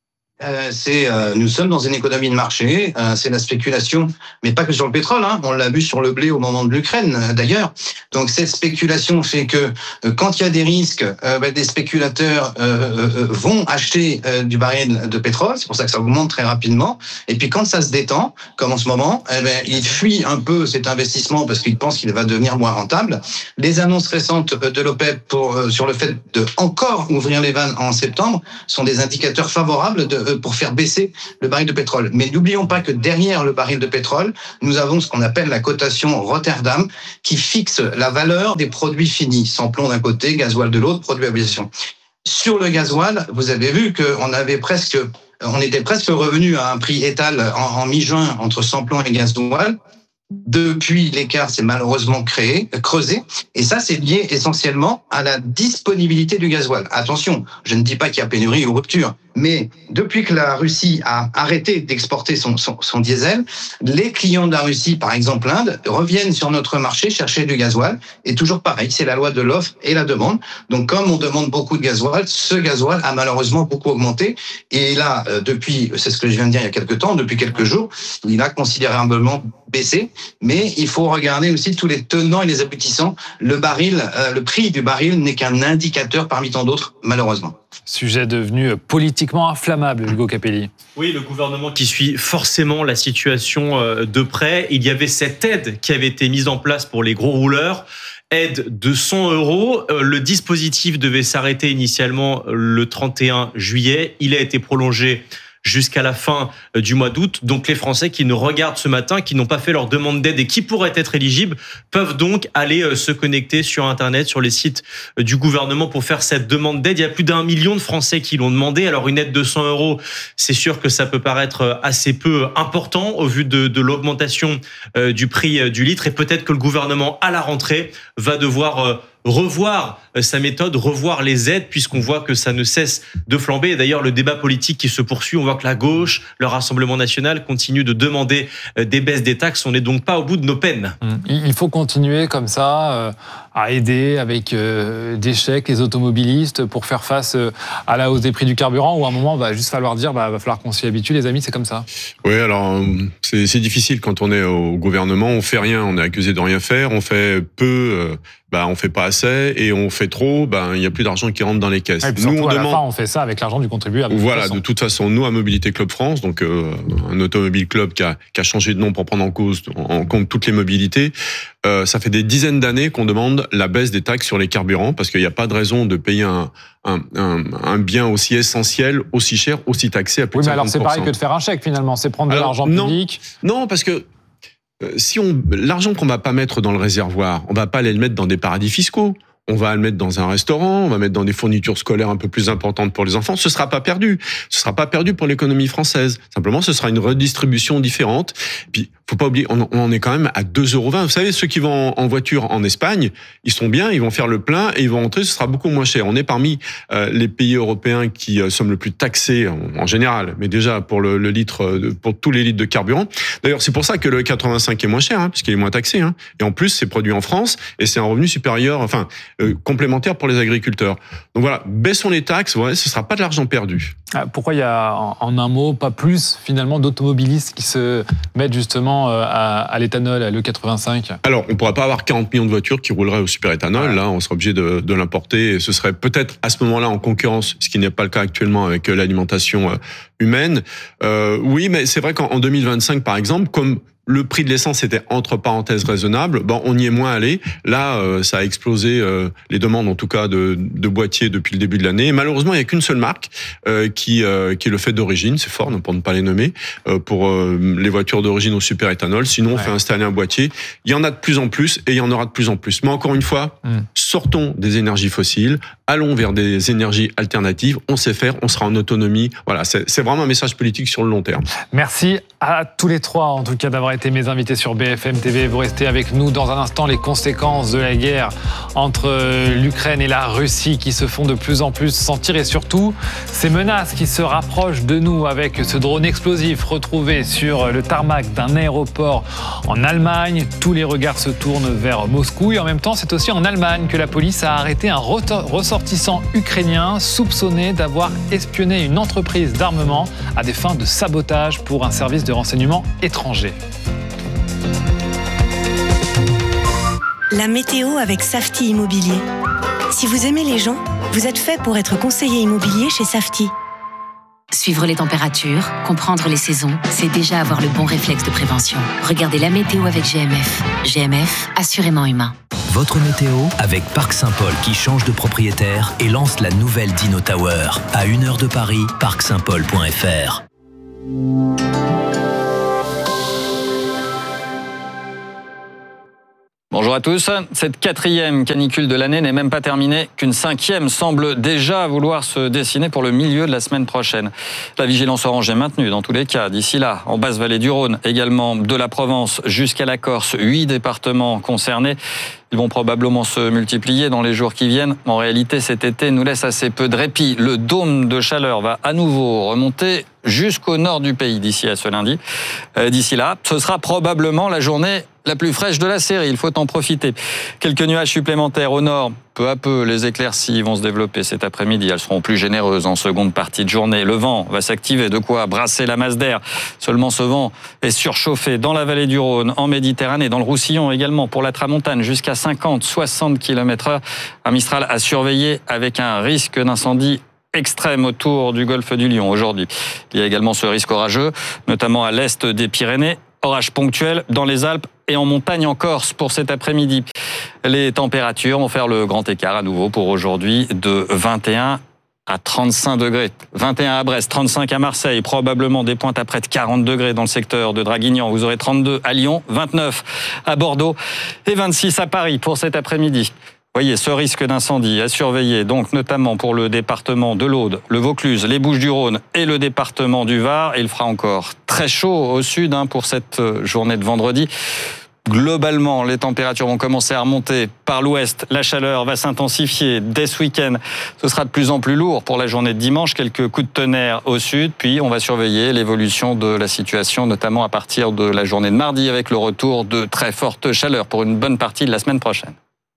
Nous sommes dans une économie de marché, c'est la spéculation, mais pas que sur le pétrole, hein. On l'a vu sur le blé au moment de l'Ukraine d'ailleurs. Donc cette spéculation fait que quand il y a des risques, des spéculateurs vont acheter du baril de pétrole, c'est pour ça que ça augmente très rapidement. Et puis quand ça se détend, comme en ce moment, ils fuient un peu cet investissement parce qu'ils pensent qu'il va devenir moins rentable. Les annonces récentes de l'OPEP sur le fait de encore ouvrir les vannes en septembre sont des indicateurs favorables pour faire baisser le baril de pétrole. Mais n'oublions pas que derrière le baril de pétrole, nous avons ce qu'on appelle la cotation Rotterdam qui fixe la valeur des produits finis, sans-plomb d'un côté, gasoil de l'autre, produits aviation. Sur le gasoil, vous avez vu qu'on était presque revenu à un prix étal en mi-juin entre sans-plomb et gasoil. Depuis, l'écart s'est malheureusement creusé. Et ça, c'est lié essentiellement à la disponibilité du gasoil. Attention, je ne dis pas qu'il y a pénurie ou rupture. Mais depuis que la Russie a arrêté d'exporter son diesel, les clients de la Russie, par exemple l'Inde, reviennent sur notre marché chercher du gasoil. Et toujours pareil, c'est la loi de l'offre et la demande. Donc comme on demande beaucoup de gasoil, ce gasoil a malheureusement beaucoup augmenté. Et là, c'est ce que je viens de dire il y a quelques temps, depuis quelques jours, il a considérablement baissé. Mais il faut regarder aussi tous les tenants et les aboutissants. Le prix du baril n'est qu'un indicateur parmi tant d'autres, malheureusement. Sujet devenu politiquement inflammable, Hugo Capelli. Oui, le gouvernement qui suit forcément la situation de près. Il y avait cette aide qui avait été mise en place pour les gros rouleurs. Aide de 100 €. Le dispositif devait s'arrêter initialement le 31 juillet. Il a été prolongé jusqu'à la fin du mois d'août. Donc les Français qui nous regardent ce matin, qui n'ont pas fait leur demande d'aide et qui pourraient être éligibles, peuvent donc aller se connecter sur Internet, sur les sites du gouvernement pour faire cette demande d'aide. Il y a plus d'1 million de Français qui l'ont demandé. Alors une aide de 100 €, c'est sûr que ça peut paraître assez peu important au vu de l'augmentation du prix du litre. Et peut-être que le gouvernement, à la rentrée, va devoir revoir sa méthode, revoir les aides, puisqu'on voit que ça ne cesse de flamber. Et d'ailleurs, le débat politique qui se poursuit, on voit que la gauche, le Rassemblement national, continue de demander des baisses des taxes. On n'est donc pas au bout de nos peines. Il faut continuer comme ça à aider avec des chèques les automobilistes pour faire face à la hausse des prix du carburant, ou à un moment, il va juste falloir dire, va falloir qu'on s'y habitue, les amis, c'est comme ça. Oui, alors c'est difficile quand on est au gouvernement, on fait rien, on est accusé de rien faire, on fait peu, on fait pas assez, et on fait trop, il y a plus d'argent qui rentre dans les caisses. Et puis surtout, à la fin, on fait ça avec l'argent du contribuable. Voilà, de toute façon, nous, à Mobilité Club France, donc un automobile club qui a changé de nom pour prendre en compte toutes les mobilités, ça fait des dizaines d'années qu'on demande la baisse des taxes sur les carburants, parce qu'il n'y a pas de raison de payer un bien aussi essentiel, aussi cher, aussi taxé à plus de 50%. Oui, mais alors c'est pareil que de faire un chèque finalement, c'est prendre de l'argent public. Non, parce que l'argent qu'on va pas mettre dans le réservoir, on va pas aller le mettre dans des paradis fiscaux. On va le mettre dans un restaurant, on va mettre dans des fournitures scolaires un peu plus importantes pour les enfants. Ce sera pas perdu. Ce sera pas perdu pour l'économie française. Simplement, ce sera une redistribution différente. Puis, faut pas oublier, on en est quand même à 2,20 €. Vous savez, ceux qui vont en voiture en Espagne, ils sont bien, ils vont faire le plein et ils vont rentrer, ce sera beaucoup moins cher. On est parmi les pays européens qui sommes le plus taxés en général, mais déjà pour le litre, pour tous les litres de carburant. D'ailleurs, c'est pour ça que le 85 est moins cher, puisqu'il est moins taxé. Et en plus, c'est produit en France et c'est un revenu supérieur, complémentaire pour les agriculteurs. Donc voilà, baissons les taxes, ce sera pas de l'argent perdu. Pourquoi il y a, en un mot, pas plus finalement d'automobilistes qui se mettent justement à l'éthanol, à l'E85 ? Alors, on ne pourrait pas avoir 40 millions de voitures qui rouleraient au superéthanol. Là, on serait obligé de l'importer. Et ce serait peut-être à ce moment-là en concurrence, ce qui n'est pas le cas actuellement avec l'alimentation humaine. Oui, mais c'est vrai qu'en 2025, par exemple, comme le prix de l'essence était entre parenthèses raisonnable, on y est moins allé. Là, ça a explosé les demandes, en tout cas, de boîtiers depuis le début de l'année. Et malheureusement, il n'y a qu'une seule marque qui est le fait d'origine, c'est Ford, pour ne pas les nommer, pour les voitures d'origine au superéthanol. Sinon, on fait installer un boîtier. Il y en a de plus en plus et il y en aura de plus en plus. Mais encore une fois, sortons des énergies fossiles, allons vers des énergies alternatives. On sait faire, on sera en autonomie. Voilà, c'est vraiment un message politique sur le long terme. Merci à tous les trois, en tout cas, d'avoir été mes invités sur BFM TV. Vous restez avec nous dans un instant. Les conséquences de la guerre entre l'Ukraine et la Russie qui se font de plus en plus sentir et surtout ces menaces qui se rapprochent de nous avec ce drone explosif retrouvé sur le tarmac d'un aéroport en Allemagne. Tous les regards se tournent vers Moscou et en même temps c'est aussi en Allemagne que la police a arrêté un ressortissant ukrainien soupçonné d'avoir espionné une entreprise d'armement à des fins de sabotage pour un service de renseignement étranger. La météo avec Safety Immobilier. Si vous aimez les gens, vous êtes fait pour être conseiller immobilier chez Safety. Suivre les températures, comprendre les saisons, c'est déjà avoir le bon réflexe de prévention. Regardez la météo avec GMF. GMF, assurément humain. Votre météo avec Parc Saint-Paul qui change de propriétaire et lance la nouvelle Dino Tower. À 1 heure de Paris, parcsaintpaul.fr. Bonjour à tous. Cette 4e canicule de l'année n'est même pas terminée, qu'une 5e semble déjà vouloir se dessiner pour le milieu de la semaine prochaine. La vigilance orange est maintenue dans tous les cas. D'ici là, en basse vallée du Rhône, également de la Provence jusqu'à la Corse, 8 départements concernés. Ils vont probablement se multiplier dans les jours qui viennent. En réalité, cet été nous laisse assez peu de répit. Le dôme de chaleur va à nouveau remonter jusqu'au nord du pays d'ici à ce lundi. D'ici là, ce sera probablement la journée la plus fraîche de la série. Il faut en profiter. Quelques nuages supplémentaires au nord. Peu à peu, les éclaircies vont se développer cet après-midi. Elles seront plus généreuses en seconde partie de journée. Le vent va s'activer, de quoi brasser la masse d'air. Seulement, ce vent est surchauffé dans la vallée du Rhône, en Méditerranée, dans le Roussillon également, pour la Tramontane, jusqu'à 50-60 km/h. Un Mistral à surveiller avec un risque d'incendie extrême autour du golfe du Lion aujourd'hui. Il y a également ce risque orageux, notamment à l'est des Pyrénées. Orages ponctuels dans les Alpes et en montagne en Corse pour cet après-midi. Les températures vont faire le grand écart à nouveau pour aujourd'hui de 21 à 35 degrés. 21 à Brest, 35 à Marseille, probablement des pointes à près de 40 degrés dans le secteur de Draguignan. Vous aurez 32 à Lyon, 29 à Bordeaux et 26 à Paris pour cet après-midi. Voyez, ce risque d'incendie à surveiller, donc notamment pour le département de l'Aude, le Vaucluse, les Bouches-du-Rhône et le département du Var. Il fera encore très chaud au sud pour cette journée de vendredi. Globalement, les températures vont commencer à remonter par l'ouest. La chaleur va s'intensifier dès ce week-end. Ce sera de plus en plus lourd pour la journée de dimanche. Quelques coups de tonnerre au sud. Puis, on va surveiller l'évolution de la situation, notamment à partir de la journée de mardi, avec le retour de très fortes chaleurs pour une bonne partie de la semaine prochaine.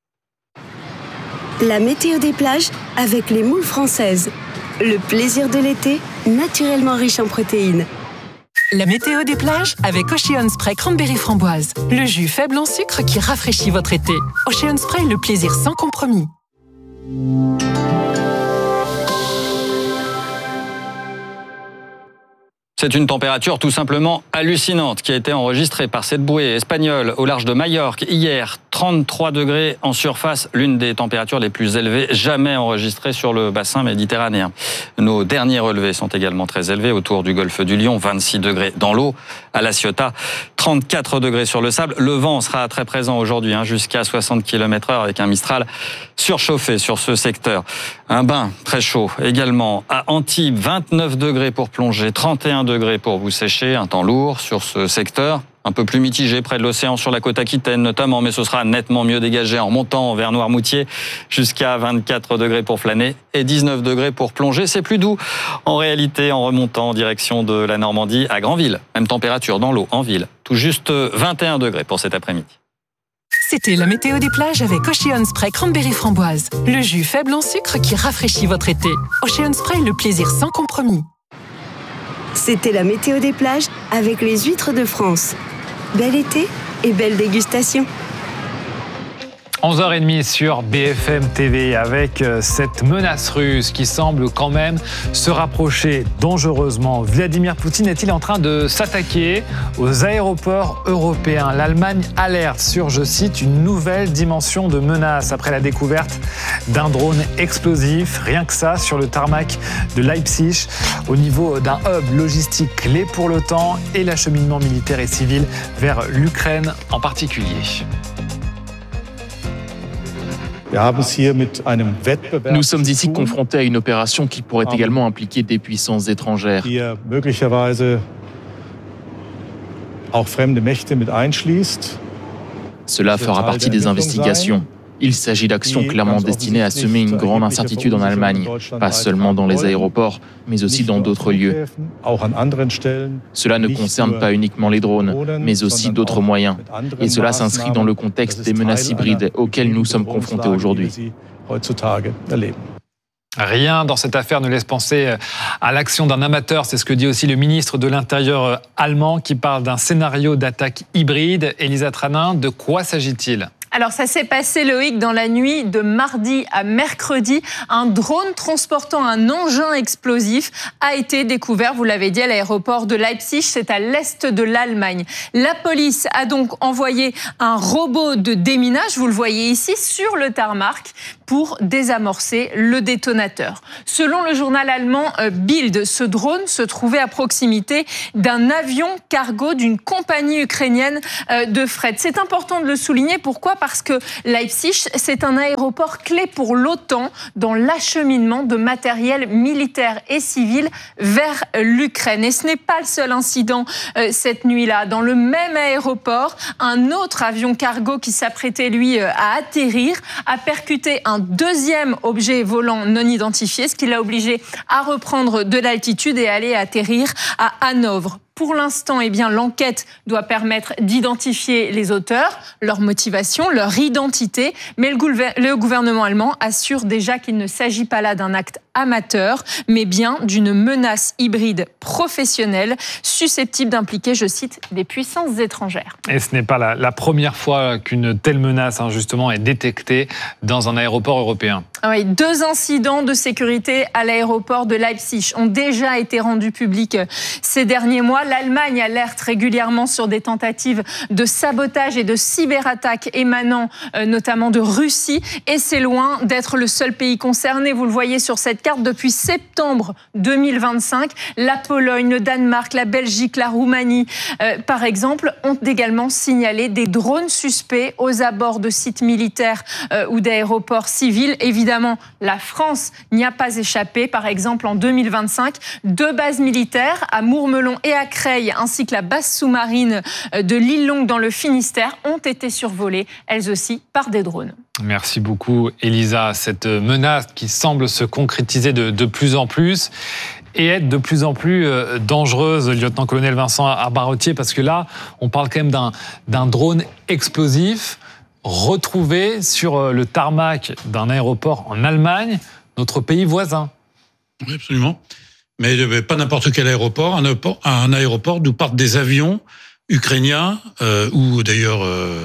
La météo des plages avec les moules françaises. Le plaisir de l'été, naturellement riche en protéines. La météo des plages avec Ocean Spray Cranberry Framboise. Le jus faible en sucre qui rafraîchit votre été. Ocean Spray, le plaisir sans compromis. C'est une température tout simplement hallucinante qui a été enregistrée par cette bouée espagnole au large de Majorque hier. 33 degrés en surface, l'une des températures les plus élevées jamais enregistrées sur le bassin méditerranéen. Nos derniers relevés sont également très élevés autour du golfe du Lion, 26 degrés dans l'eau, à La Ciotat, 34 degrés sur le sable. Le vent sera très présent aujourd'hui, jusqu'à 60 km/h avec un Mistral surchauffé sur ce secteur. Un bain très chaud également à Antibes, 29 degrés pour plonger, 31 degrés pour vous sécher, un temps lourd sur ce secteur. Un peu plus mitigé près de l'océan sur la côte aquitaine notamment, mais ce sera nettement mieux dégagé en montant vers Noirmoutier jusqu'à 24 degrés pour flâner et 19 degrés pour plonger. C'est plus doux en réalité en remontant en direction de la Normandie à Granville. Même température dans l'eau en ville, tout juste 21 degrés pour cet après-midi. C'était la météo des plages avec Ocean Spray Cranberry Framboise. Le jus faible en sucre qui rafraîchit votre été. Ocean Spray, le plaisir sans compromis. C'était la météo des plages avec les huîtres de France. Bel été et belle dégustation. 11h30 sur BFM TV avec cette menace russe qui semble quand même se rapprocher dangereusement. Vladimir Poutine est-il en train de s'attaquer aux aéroports européens? L'Allemagne alerte sur, je cite, une nouvelle dimension de menace après la découverte d'un drone explosif, rien que ça, sur le tarmac de Leipzig, au niveau d'un hub logistique clé pour l'OTAN et l'acheminement militaire et civil vers l'Ukraine en particulier. Nous sommes ici confrontés à une opération qui pourrait également impliquer des puissances étrangères. Cela fera partie des investigations. Il s'agit d'actions clairement destinées à semer une grande incertitude en Allemagne, pas seulement dans les aéroports, mais aussi dans d'autres lieux. Cela ne concerne pas uniquement les drones, mais aussi d'autres moyens. Et cela s'inscrit dans le contexte des menaces hybrides auxquelles nous sommes confrontés aujourd'hui. Rien dans cette affaire ne laisse penser à l'action d'un amateur. C'est ce que dit aussi le ministre de l'Intérieur allemand qui parle d'un scénario d'attaque hybride. Élisa Tranin, de quoi s'agit-il ? Alors ça s'est passé, Loïc, dans la nuit de mardi à mercredi. Un drone transportant un engin explosif a été découvert, vous l'avez dit, à l'aéroport de Leipzig, c'est à l'est de l'Allemagne. La police a donc envoyé un robot de déminage, vous le voyez ici, sur le tarmac pour désamorcer le détonateur. Selon le journal allemand Bild, ce drone se trouvait à proximité d'un avion cargo d'une compagnie ukrainienne de fret. C'est important de le souligner, pourquoi ? Parce que Leipzig, c'est un aéroport clé pour l'OTAN dans l'acheminement de matériel militaire et civil vers l'Ukraine. Et ce n'est pas le seul incident cette nuit-là. Dans le même aéroport, un autre avion cargo qui s'apprêtait, lui, à atterrir, a percuté un deuxième objet volant non identifié, ce qui l'a obligé à reprendre de l'altitude et aller atterrir à Hanovre. Pour l'instant, l'enquête doit permettre d'identifier les auteurs, leur motivation, leur identité, mais le gouvernement allemand assure déjà qu'il ne s'agit pas là d'un acte amateur, mais bien d'une menace hybride professionnelle susceptible d'impliquer, je cite, des puissances étrangères. Et ce n'est pas la première fois qu'une telle menace, justement, est détectée dans un aéroport européen. Oui, 2 incidents de sécurité à l'aéroport de Leipzig ont déjà été rendus publics ces derniers mois. L'Allemagne alerte régulièrement sur des tentatives de sabotage et de cyberattaques émanant notamment de Russie. Et c'est loin d'être le seul pays concerné. Vous le voyez sur cette carte, depuis septembre 2025, la Pologne, le Danemark, la Belgique, la Roumanie, par exemple, ont également signalé des drones suspects aux abords de sites militaires ou d'aéroports civils. Évidemment, la France n'y a pas échappé. Par exemple, en 2025, 2 bases militaires à Mourmelon et à Creil, ainsi que la base sous-marine de l'île Longue dans le Finistère, ont été survolées, elles aussi, par des drones. Merci beaucoup, Élisa. Cette menace qui semble se concrétiser de plus en plus et être de plus en plus dangereuse, lieutenant-colonel Vincent Barottier, parce que là, on parle quand même d'un drone explosif retrouvé sur le tarmac d'un aéroport en Allemagne, notre pays voisin. Oui, absolument. Mais pas n'importe quel aéroport, un aéroport d'où partent des avions ukrainiens ou d'ailleurs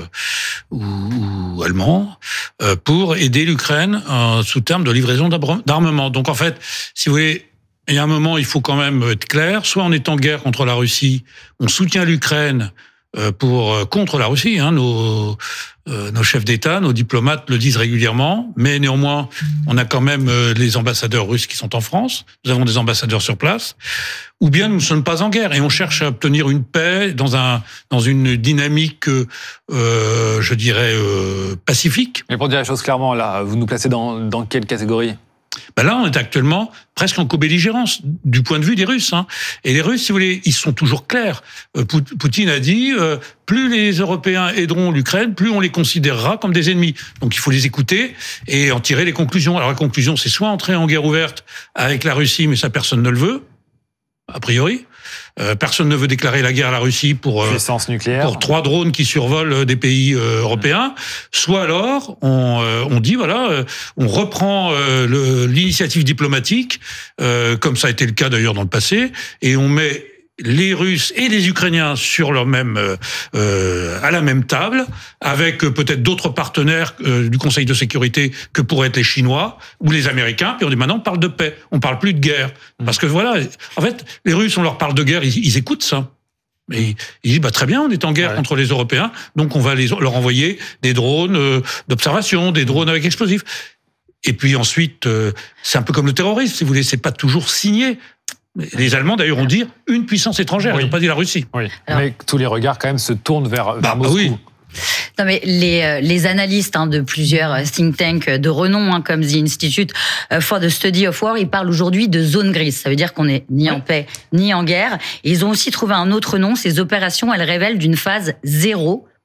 ou allemands pour aider l'Ukraine sous terme de livraison d'armement. Donc en fait, si vous voulez, il y a un moment, il faut quand même être clair. Soit on est en guerre contre la Russie, on soutient l'Ukraine contre la Russie. Nos chefs d'État, nos diplomates le disent régulièrement, mais néanmoins, on a quand même les ambassadeurs russes qui sont en France. Nous avons des ambassadeurs sur place. Ou bien nous ne sommes pas en guerre et on cherche à obtenir une paix dans une dynamique, je dirais, pacifique. Mais pour dire les choses clairement, là, vous nous placez dans quelle catégorie ? Là, on est actuellement presque en co-belligérance du point de vue des Russes. Et les Russes, si vous voulez, ils sont toujours clairs. Poutine a dit, plus les Européens aideront l'Ukraine, plus on les considérera comme des ennemis. Donc il faut les écouter et en tirer les conclusions. Alors la conclusion, c'est soit entrer en guerre ouverte avec la Russie, mais ça personne ne le veut, a priori. Personne ne veut déclarer la guerre à la Russie pour 3 drones qui survolent des pays européens. Soit alors, on dit on reprend l'initiative diplomatique, comme ça a été le cas d'ailleurs dans le passé, et on met les Russes et les Ukrainiens sur leur à la même table, avec peut-être d'autres partenaires du Conseil de sécurité que pourraient être les Chinois ou les Américains. Puis on dit maintenant on parle de paix, on parle plus de guerre, parce que en fait, les Russes on leur parle de guerre, ils écoutent ça. Et ils disent très bien, on est en guerre contre les Européens, donc on va leur envoyer des drones d'observation, des drones avec explosifs. Et puis ensuite, c'est un peu comme le terrorisme, si vous voulez, c'est pas toujours signé. Les Allemands, d'ailleurs, ont dit une puissance étrangère, ils n'ont pas dit la Russie. Oui. Mais tous les regards, quand même, se tournent vers Moscou. Oui. Non, mais les analystes de plusieurs think tanks de renom, comme The Institute for the Study of War, ils parlent aujourd'hui de zone grise. Ça veut dire qu'on n'est ni en paix, ni en guerre. Et ils ont aussi trouvé un autre nom. Ces opérations, elles révèlent d'une phase 0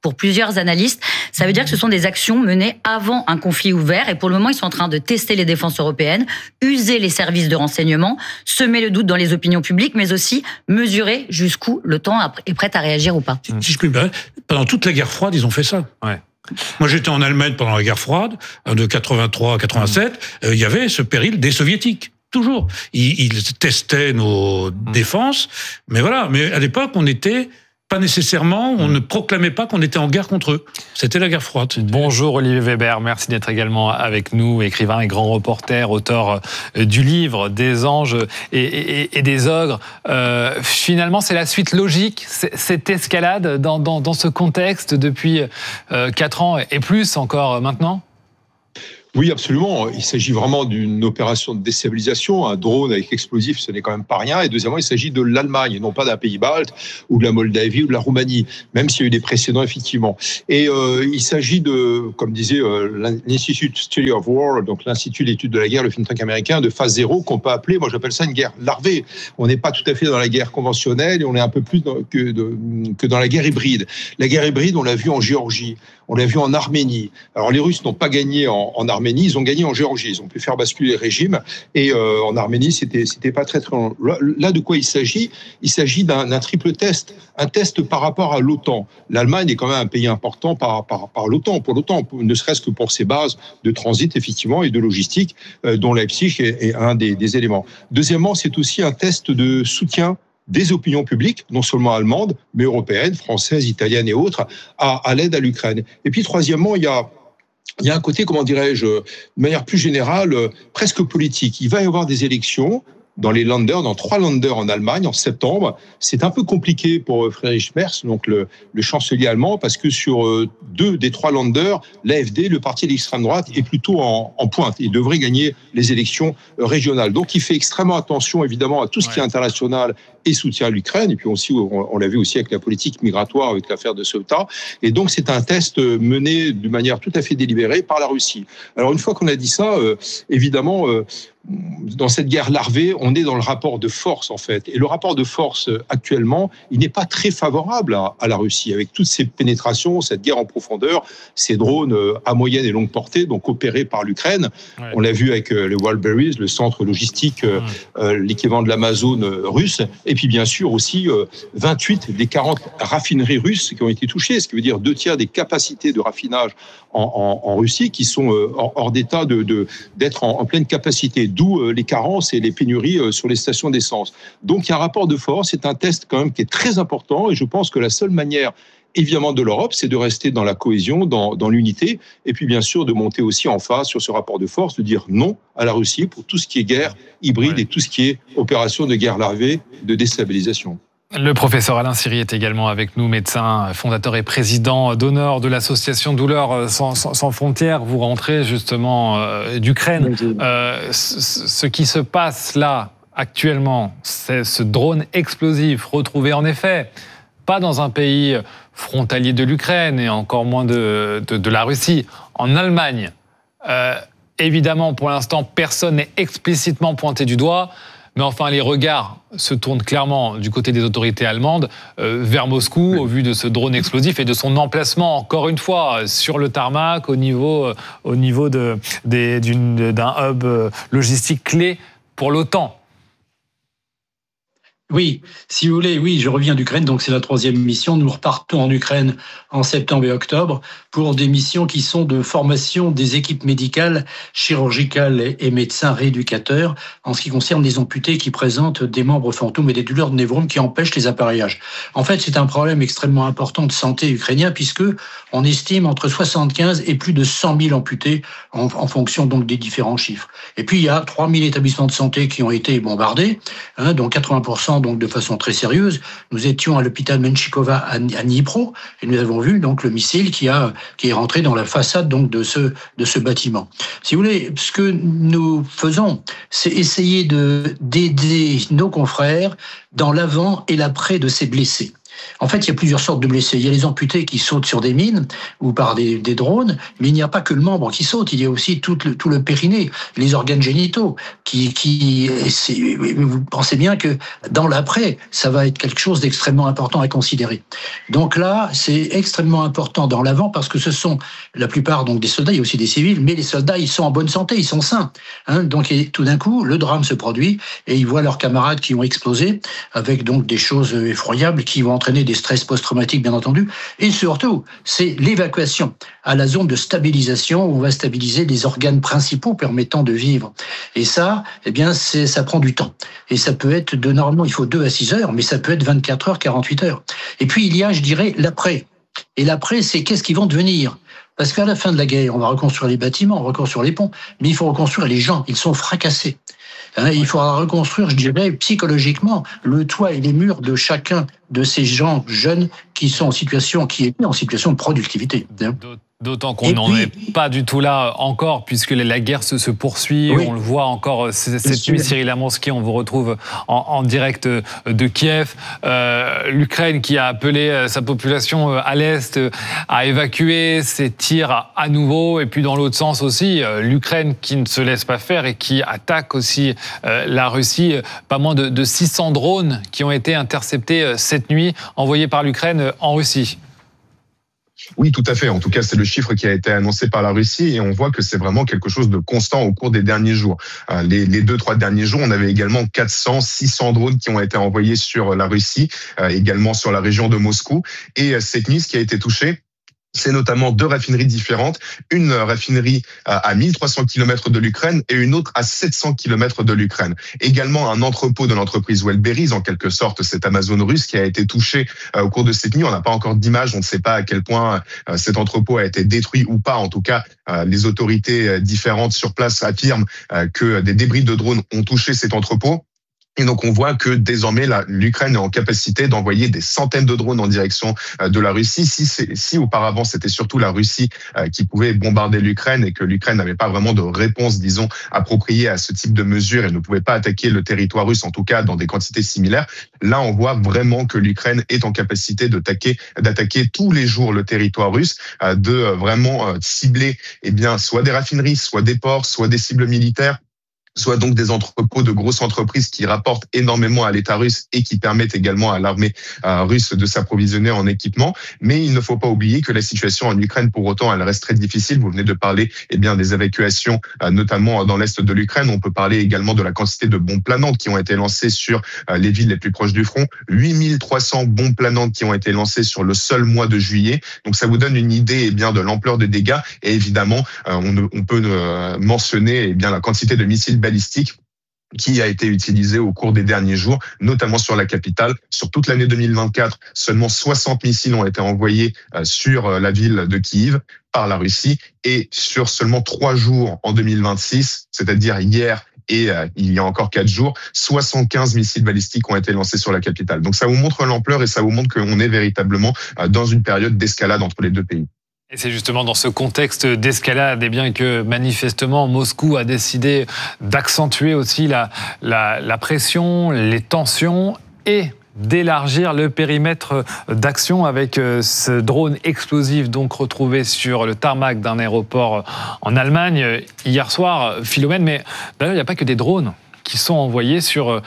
pour plusieurs analystes. Ça veut dire que ce sont des actions menées avant un conflit ouvert. Et pour le moment, ils sont en train de tester les défenses européennes, user les services de renseignement, semer le doute dans les opinions publiques, mais aussi mesurer jusqu'où l'OTAN est prête à réagir ou pas. Si je puis me permettre, pendant toute la guerre froide, ils ont fait ça. Ouais. Moi, j'étais en Allemagne pendant la guerre froide, de 83 à 87. Il y avait ce péril des soviétiques. Toujours. Ils testaient nos défenses. Mais voilà. Mais à l'époque, on n'était pas nécessairement, on ne proclamait pas qu'on était en guerre contre eux. C'était la guerre froide. Bonjour Olivier Weber, merci d'être également avec nous, écrivain et grand reporter, auteur du livre Des anges et des ogres. Finalement, c'est la suite logique, cette escalade dans ce contexte depuis 4 ans et plus encore maintenant ? Oui, absolument. Il s'agit vraiment d'une opération de déstabilisation. Un drone avec explosif, ce n'est quand même pas rien. Et deuxièmement, il s'agit de l'Allemagne, et non pas d'un pays balte, ou de la Moldavie, ou de la Roumanie, même s'il y a eu des précédents, effectivement. Et il s'agit de, comme disait l'Institut Study of War, donc l'Institut d'études de la guerre, le think tank américain, de phase 0, qu'on peut appeler, moi j'appelle ça une guerre larvée. On n'est pas tout à fait dans la guerre conventionnelle, et on est un peu plus que dans la guerre hybride. La guerre hybride, on l'a vu en Géorgie, on l'a vu en Arménie. Alors les Russes n'ont pas gagné en Arménie, ils ont gagné en Géorgie. Ils ont pu faire basculer le régime. Et en Arménie, c'était pas très très long. Là, de quoi il s'agit ? Il s'agit d'un triple test. Un test par rapport à l'OTAN. L'Allemagne est quand même un pays important par l'OTAN, pour l'OTAN, ne serait-ce que pour ses bases de transit, effectivement, et de logistique, dont Leipzig est un des éléments. Deuxièmement, c'est aussi un test de soutien des opinions publiques, non seulement allemandes, mais européennes, françaises, italiennes et autres, à l'aide à l'Ukraine. Et puis, troisièmement, il y a un côté, comment dirais-je, de manière plus générale, presque politique. Il va y avoir des élections dans les Länder, dans 3 Länder en Allemagne en septembre. C'est un peu compliqué pour Friedrich Merz, donc le chancelier allemand, parce que sur 2 des 3 Länder, l'AfD, le parti d'extrême droite, est plutôt en pointe. Il devrait gagner les élections régionales. Donc il fait extrêmement attention, évidemment, à tout ce qui est international et soutient l'Ukraine. Et puis aussi, on l'a vu aussi avec la politique migratoire, avec l'affaire de Ceuta. Et donc c'est un test mené de manière tout à fait délibérée par la Russie. Alors une fois qu'on a dit ça, évidemment, dans cette guerre larvée, on est dans le rapport de force, en fait. Et le rapport de force, actuellement, il n'est pas très favorable à la Russie, avec toutes ces pénétrations, cette guerre en profondeur, ces drones à moyenne et longue portée, donc opérés par l'Ukraine. Ouais. On l'a vu avec les Walberries, le centre logistique, l'équivalent de l'Amazon russe. Et puis, bien sûr, aussi 28 des 40 raffineries russes qui ont été touchées, ce qui veut dire 2/3 des capacités de raffinage en Russie qui sont hors d'état d'être en pleine capacité, d'où les carences et les pénuries sur les stations d'essence. Donc il y a un rapport de force, c'est un test quand même qui est très important, et je pense que la seule manière évidemment de l'Europe, c'est de rester dans la cohésion, dans l'unité, et puis bien sûr de monter aussi en phase sur ce rapport de force, de dire non à la Russie pour tout ce qui est guerre hybride et tout ce qui est opération de guerre larvée, de déstabilisation. Le professeur Alain Siri est également avec nous, médecin, fondateur et président d'honneur de l'association Douleurs sans frontières. Vous rentrez justement d'Ukraine. Ce qui se passe là actuellement, c'est ce drone explosif retrouvé en effet pas dans un pays frontalier de l'Ukraine et encore moins de la Russie, en Allemagne. Évidemment, pour l'instant, personne n'est explicitement pointé du doigt. Mais enfin, les regards se tournent clairement du côté des autorités allemandes vers Moscou, au vu de ce drone explosif et de son emplacement, encore une fois, sur le tarmac, au niveau d'un hub logistique clé pour l'OTAN. Oui, si vous voulez, oui, je reviens d'Ukraine, donc c'est la 3e mission. Nous repartons en Ukraine en septembre et octobre pour des missions qui sont de formation des équipes médicales, chirurgicales et médecins rééducateurs en ce qui concerne les amputés qui présentent des membres fantômes et des douleurs de névrome qui empêchent les appareillages. En fait, c'est un problème extrêmement important de santé ukrainien puisque on estime entre 75 et plus de 100 000 amputés en fonction donc des différents chiffres. Et puis, il y a 3 000 établissements de santé qui ont été bombardés, dont 80% donc de façon très sérieuse. Nous étions à l'hôpital Menchikova à Dnipro et nous avons vu donc le missile qui est rentré dans la façade donc de ce bâtiment. Si vous voulez, ce que nous faisons, c'est essayer d'aider nos confrères dans l'avant et l'après de ces blessés. En fait, il y a plusieurs sortes de blessés. Il y a les amputés qui sautent sur des mines ou par des drones, mais il n'y a pas que le membre qui saute, il y a aussi tout le périnée, les organes génitaux, vous pensez bien que dans l'après, ça va être quelque chose d'extrêmement important à considérer. Donc là, c'est extrêmement important dans l'avant parce que ce sont la plupart donc des soldats, il y a aussi des civils, mais les soldats, ils sont en bonne santé, ils sont sains. Donc tout d'un coup, le drame se produit et ils voient leurs camarades qui ont explosé avec donc des choses effroyables qui vont entraîner des stress post-traumatiques, bien entendu. Et surtout, c'est l'évacuation à la zone de stabilisation où on va stabiliser les organes principaux permettant de vivre. Et ça, eh bien, ça prend du temps. Et ça peut être normalement, il faut 2 à 6 heures, mais ça peut être 24 heures, 48 heures. Et puis, il y a, je dirais, l'après. Et l'après, c'est qu'est-ce qu'ils vont devenir? Parce qu'à la fin de la guerre, on va reconstruire les bâtiments, on va reconstruire les ponts, mais il faut reconstruire les gens. Ils sont fracassés. Il faudra reconstruire, je dirais, psychologiquement, le toit et les murs de chacun de ces gens jeunes qui sont en situation de productivité. D'autant qu'on n'en est pas du tout là encore, puisque la guerre se poursuit. Oui. On le voit encore cette nuit. Cyril Amonski, on vous retrouve en direct de Kiev. L'Ukraine qui a appelé sa population à l'Est à évacuer ses tirs à nouveau. Et puis dans l'autre sens aussi, l'Ukraine qui ne se laisse pas faire et qui attaque aussi la Russie. Pas moins de 600 drones qui ont été interceptés cette nuit, envoyés par l'Ukraine en Russie. Oui, tout à fait. En tout cas, c'est le chiffre qui a été annoncé par la Russie et on voit que c'est vraiment quelque chose de constant au cours des derniers jours. Les 2-3 derniers jours, on avait également 400-600 drones qui ont été envoyés sur la Russie, également sur la région de Moscou. Et cette nuit, ce qui a été touché, c'est notamment 2 raffineries différentes. Une raffinerie à 1300 km de l'Ukraine et une autre à 700 km de l'Ukraine. Également un entrepôt de l'entreprise Wildberries, en quelque sorte cette Amazon russe qui a été touché au cours de cette nuit. On n'a pas encore d'image, on ne sait pas à quel point cet entrepôt a été détruit ou pas. En tout cas, les autorités différentes sur place affirment que des débris de drones ont touché cet entrepôt. Et donc, on voit que désormais, l'Ukraine est en capacité d'envoyer des centaines de drones en direction de la Russie. Si auparavant, c'était surtout la Russie qui pouvait bombarder l'Ukraine et que l'Ukraine n'avait pas vraiment de réponse, disons, appropriée à ce type de mesures et ne pouvait pas attaquer le territoire russe, en tout cas dans des quantités similaires, là, on voit vraiment que l'Ukraine est en capacité d'attaquer tous les jours le territoire russe, de vraiment cibler, soit des raffineries, soit des ports, soit des cibles militaires, soit donc des entrepôts de grosses entreprises qui rapportent énormément à l'État russe et qui permettent également à l'armée russe de s'approvisionner en équipement. Mais il ne faut pas oublier que la situation en Ukraine, pour autant, elle reste très difficile. Vous venez de parler des évacuations, notamment dans l'est de l'Ukraine. On peut parler également de la quantité de bombes planantes qui ont été lancées sur les villes les plus proches du front. 8300 bombes planantes qui ont été lancées sur le seul mois de juillet. Donc ça vous donne une idée de l'ampleur des dégâts. Et évidemment, on peut mentionner la quantité de missiles balistique qui a été utilisé au cours des derniers jours, notamment sur la capitale. Sur toute l'année 2024, seulement 60 missiles ont été envoyés sur la ville de Kiev par la Russie et sur seulement 3 jours en 2026, c'est-à-dire hier et il y a encore 4 jours, 75 missiles balistiques ont été lancés sur la capitale. Donc ça vous montre l'ampleur et ça vous montre qu'on est véritablement dans une période d'escalade entre les deux pays. Et c'est justement dans ce contexte d'escalade bien que manifestement Moscou a décidé d'accentuer aussi la pression, les tensions et d'élargir le périmètre d'action avec ce drone explosif donc retrouvé sur le tarmac d'un aéroport en Allemagne hier soir. Philomène, mais d'ailleurs il n'y a pas que des drones qui sont envoyés sur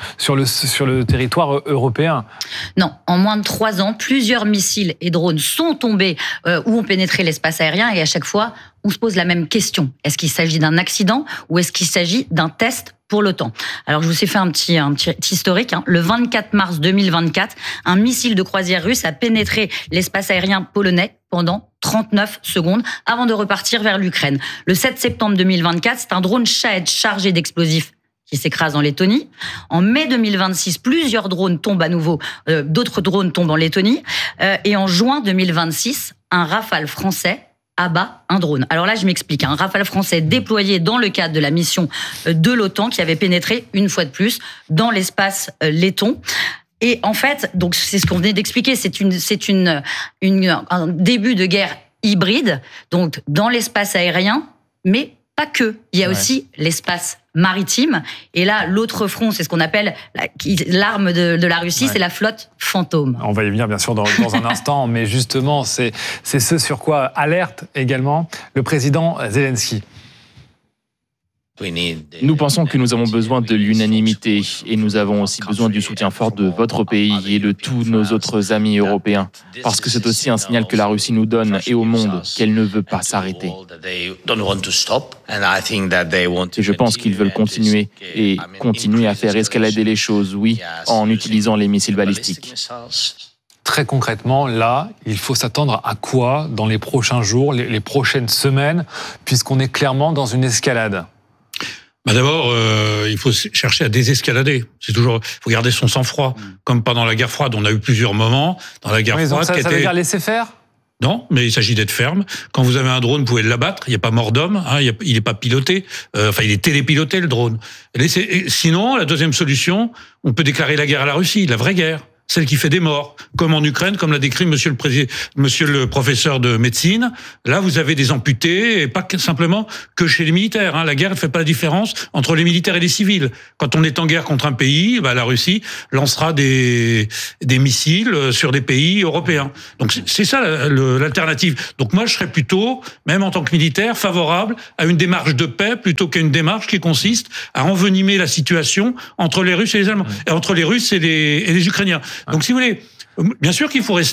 le territoire européen. Non, en moins de 3 ans, plusieurs missiles et drones sont tombés ou ont pénétré l'espace aérien et à chaque fois, on se pose la même question. Est-ce qu'il s'agit d'un accident ou est-ce qu'il s'agit d'un test pour l'OTAN? Alors, je vous ai fait un petit historique. Le 24 mars 2024, un missile de croisière russe a pénétré l'espace aérien polonais pendant 39 secondes avant de repartir vers l'Ukraine. Le 7 septembre 2024, c'est un drone Shahed chargé d'explosifs qui s'écrase en Lettonie. En mai 2026, plusieurs drones tombent à nouveau, d'autres drones tombent en Lettonie. Et en juin 2026, un Rafale français abat un drone. Alors là, je m'explique. Un Rafale français déployé dans le cadre de la mission de l'OTAN qui avait pénétré, une fois de plus, dans l'espace letton. Et en fait, donc c'est ce qu'on venait d'expliquer, c'est un début de guerre hybride, donc dans l'espace aérien, mais pas que. Il y a aussi l'espace maritime. Et là, l'autre front, c'est ce qu'on appelle l'arme de la Russie, c'est la flotte fantôme. On va y venir bien sûr dans un instant, mais justement, c'est ce sur quoi alerte également le président Zelensky. Nous pensons que nous avons besoin de l'unanimité et nous avons aussi besoin du soutien fort de votre pays et de tous nos autres amis européens, parce que c'est aussi un signal que la Russie nous donne et au monde qu'elle ne veut pas s'arrêter. Et je pense qu'ils veulent continuer à faire escalader les choses, oui, en utilisant les missiles balistiques. Très concrètement, là, il faut s'attendre à quoi dans les prochains jours, les prochaines semaines, puisqu'on est clairement dans une escalade? D'abord, il faut chercher à désescalader. Il faut garder son sang-froid. Comme pendant la guerre froide, on a eu plusieurs moments dans la guerre froide. Ça veut dire laisser faire ? Non, mais il s'agit d'être ferme. Quand vous avez un drone, vous pouvez l'abattre. Il n'y a pas mort d'homme. Il n'est pas piloté. Il est télépiloté, le drone. Sinon, la deuxième solution, on peut déclarer la guerre à la Russie, la vraie guerre. Celle qui fait des morts, comme en Ukraine, comme l'a décrit monsieur le professeur de médecine. Là, vous avez des amputés, et pas simplement que chez les militaires. La guerre ne fait pas la différence entre les militaires et les civils. Quand on est en guerre contre un pays, la Russie lancera des missiles sur des pays européens. Donc c'est ça l'alternative. Donc moi, je serais plutôt, même en tant que militaire, favorable à une démarche de paix plutôt qu'à une démarche qui consiste à envenimer la situation entre les Russes et les Allemands, et entre les Russes et les Ukrainiens. Donc, si vous voulez, bien sûr qu'il faut rester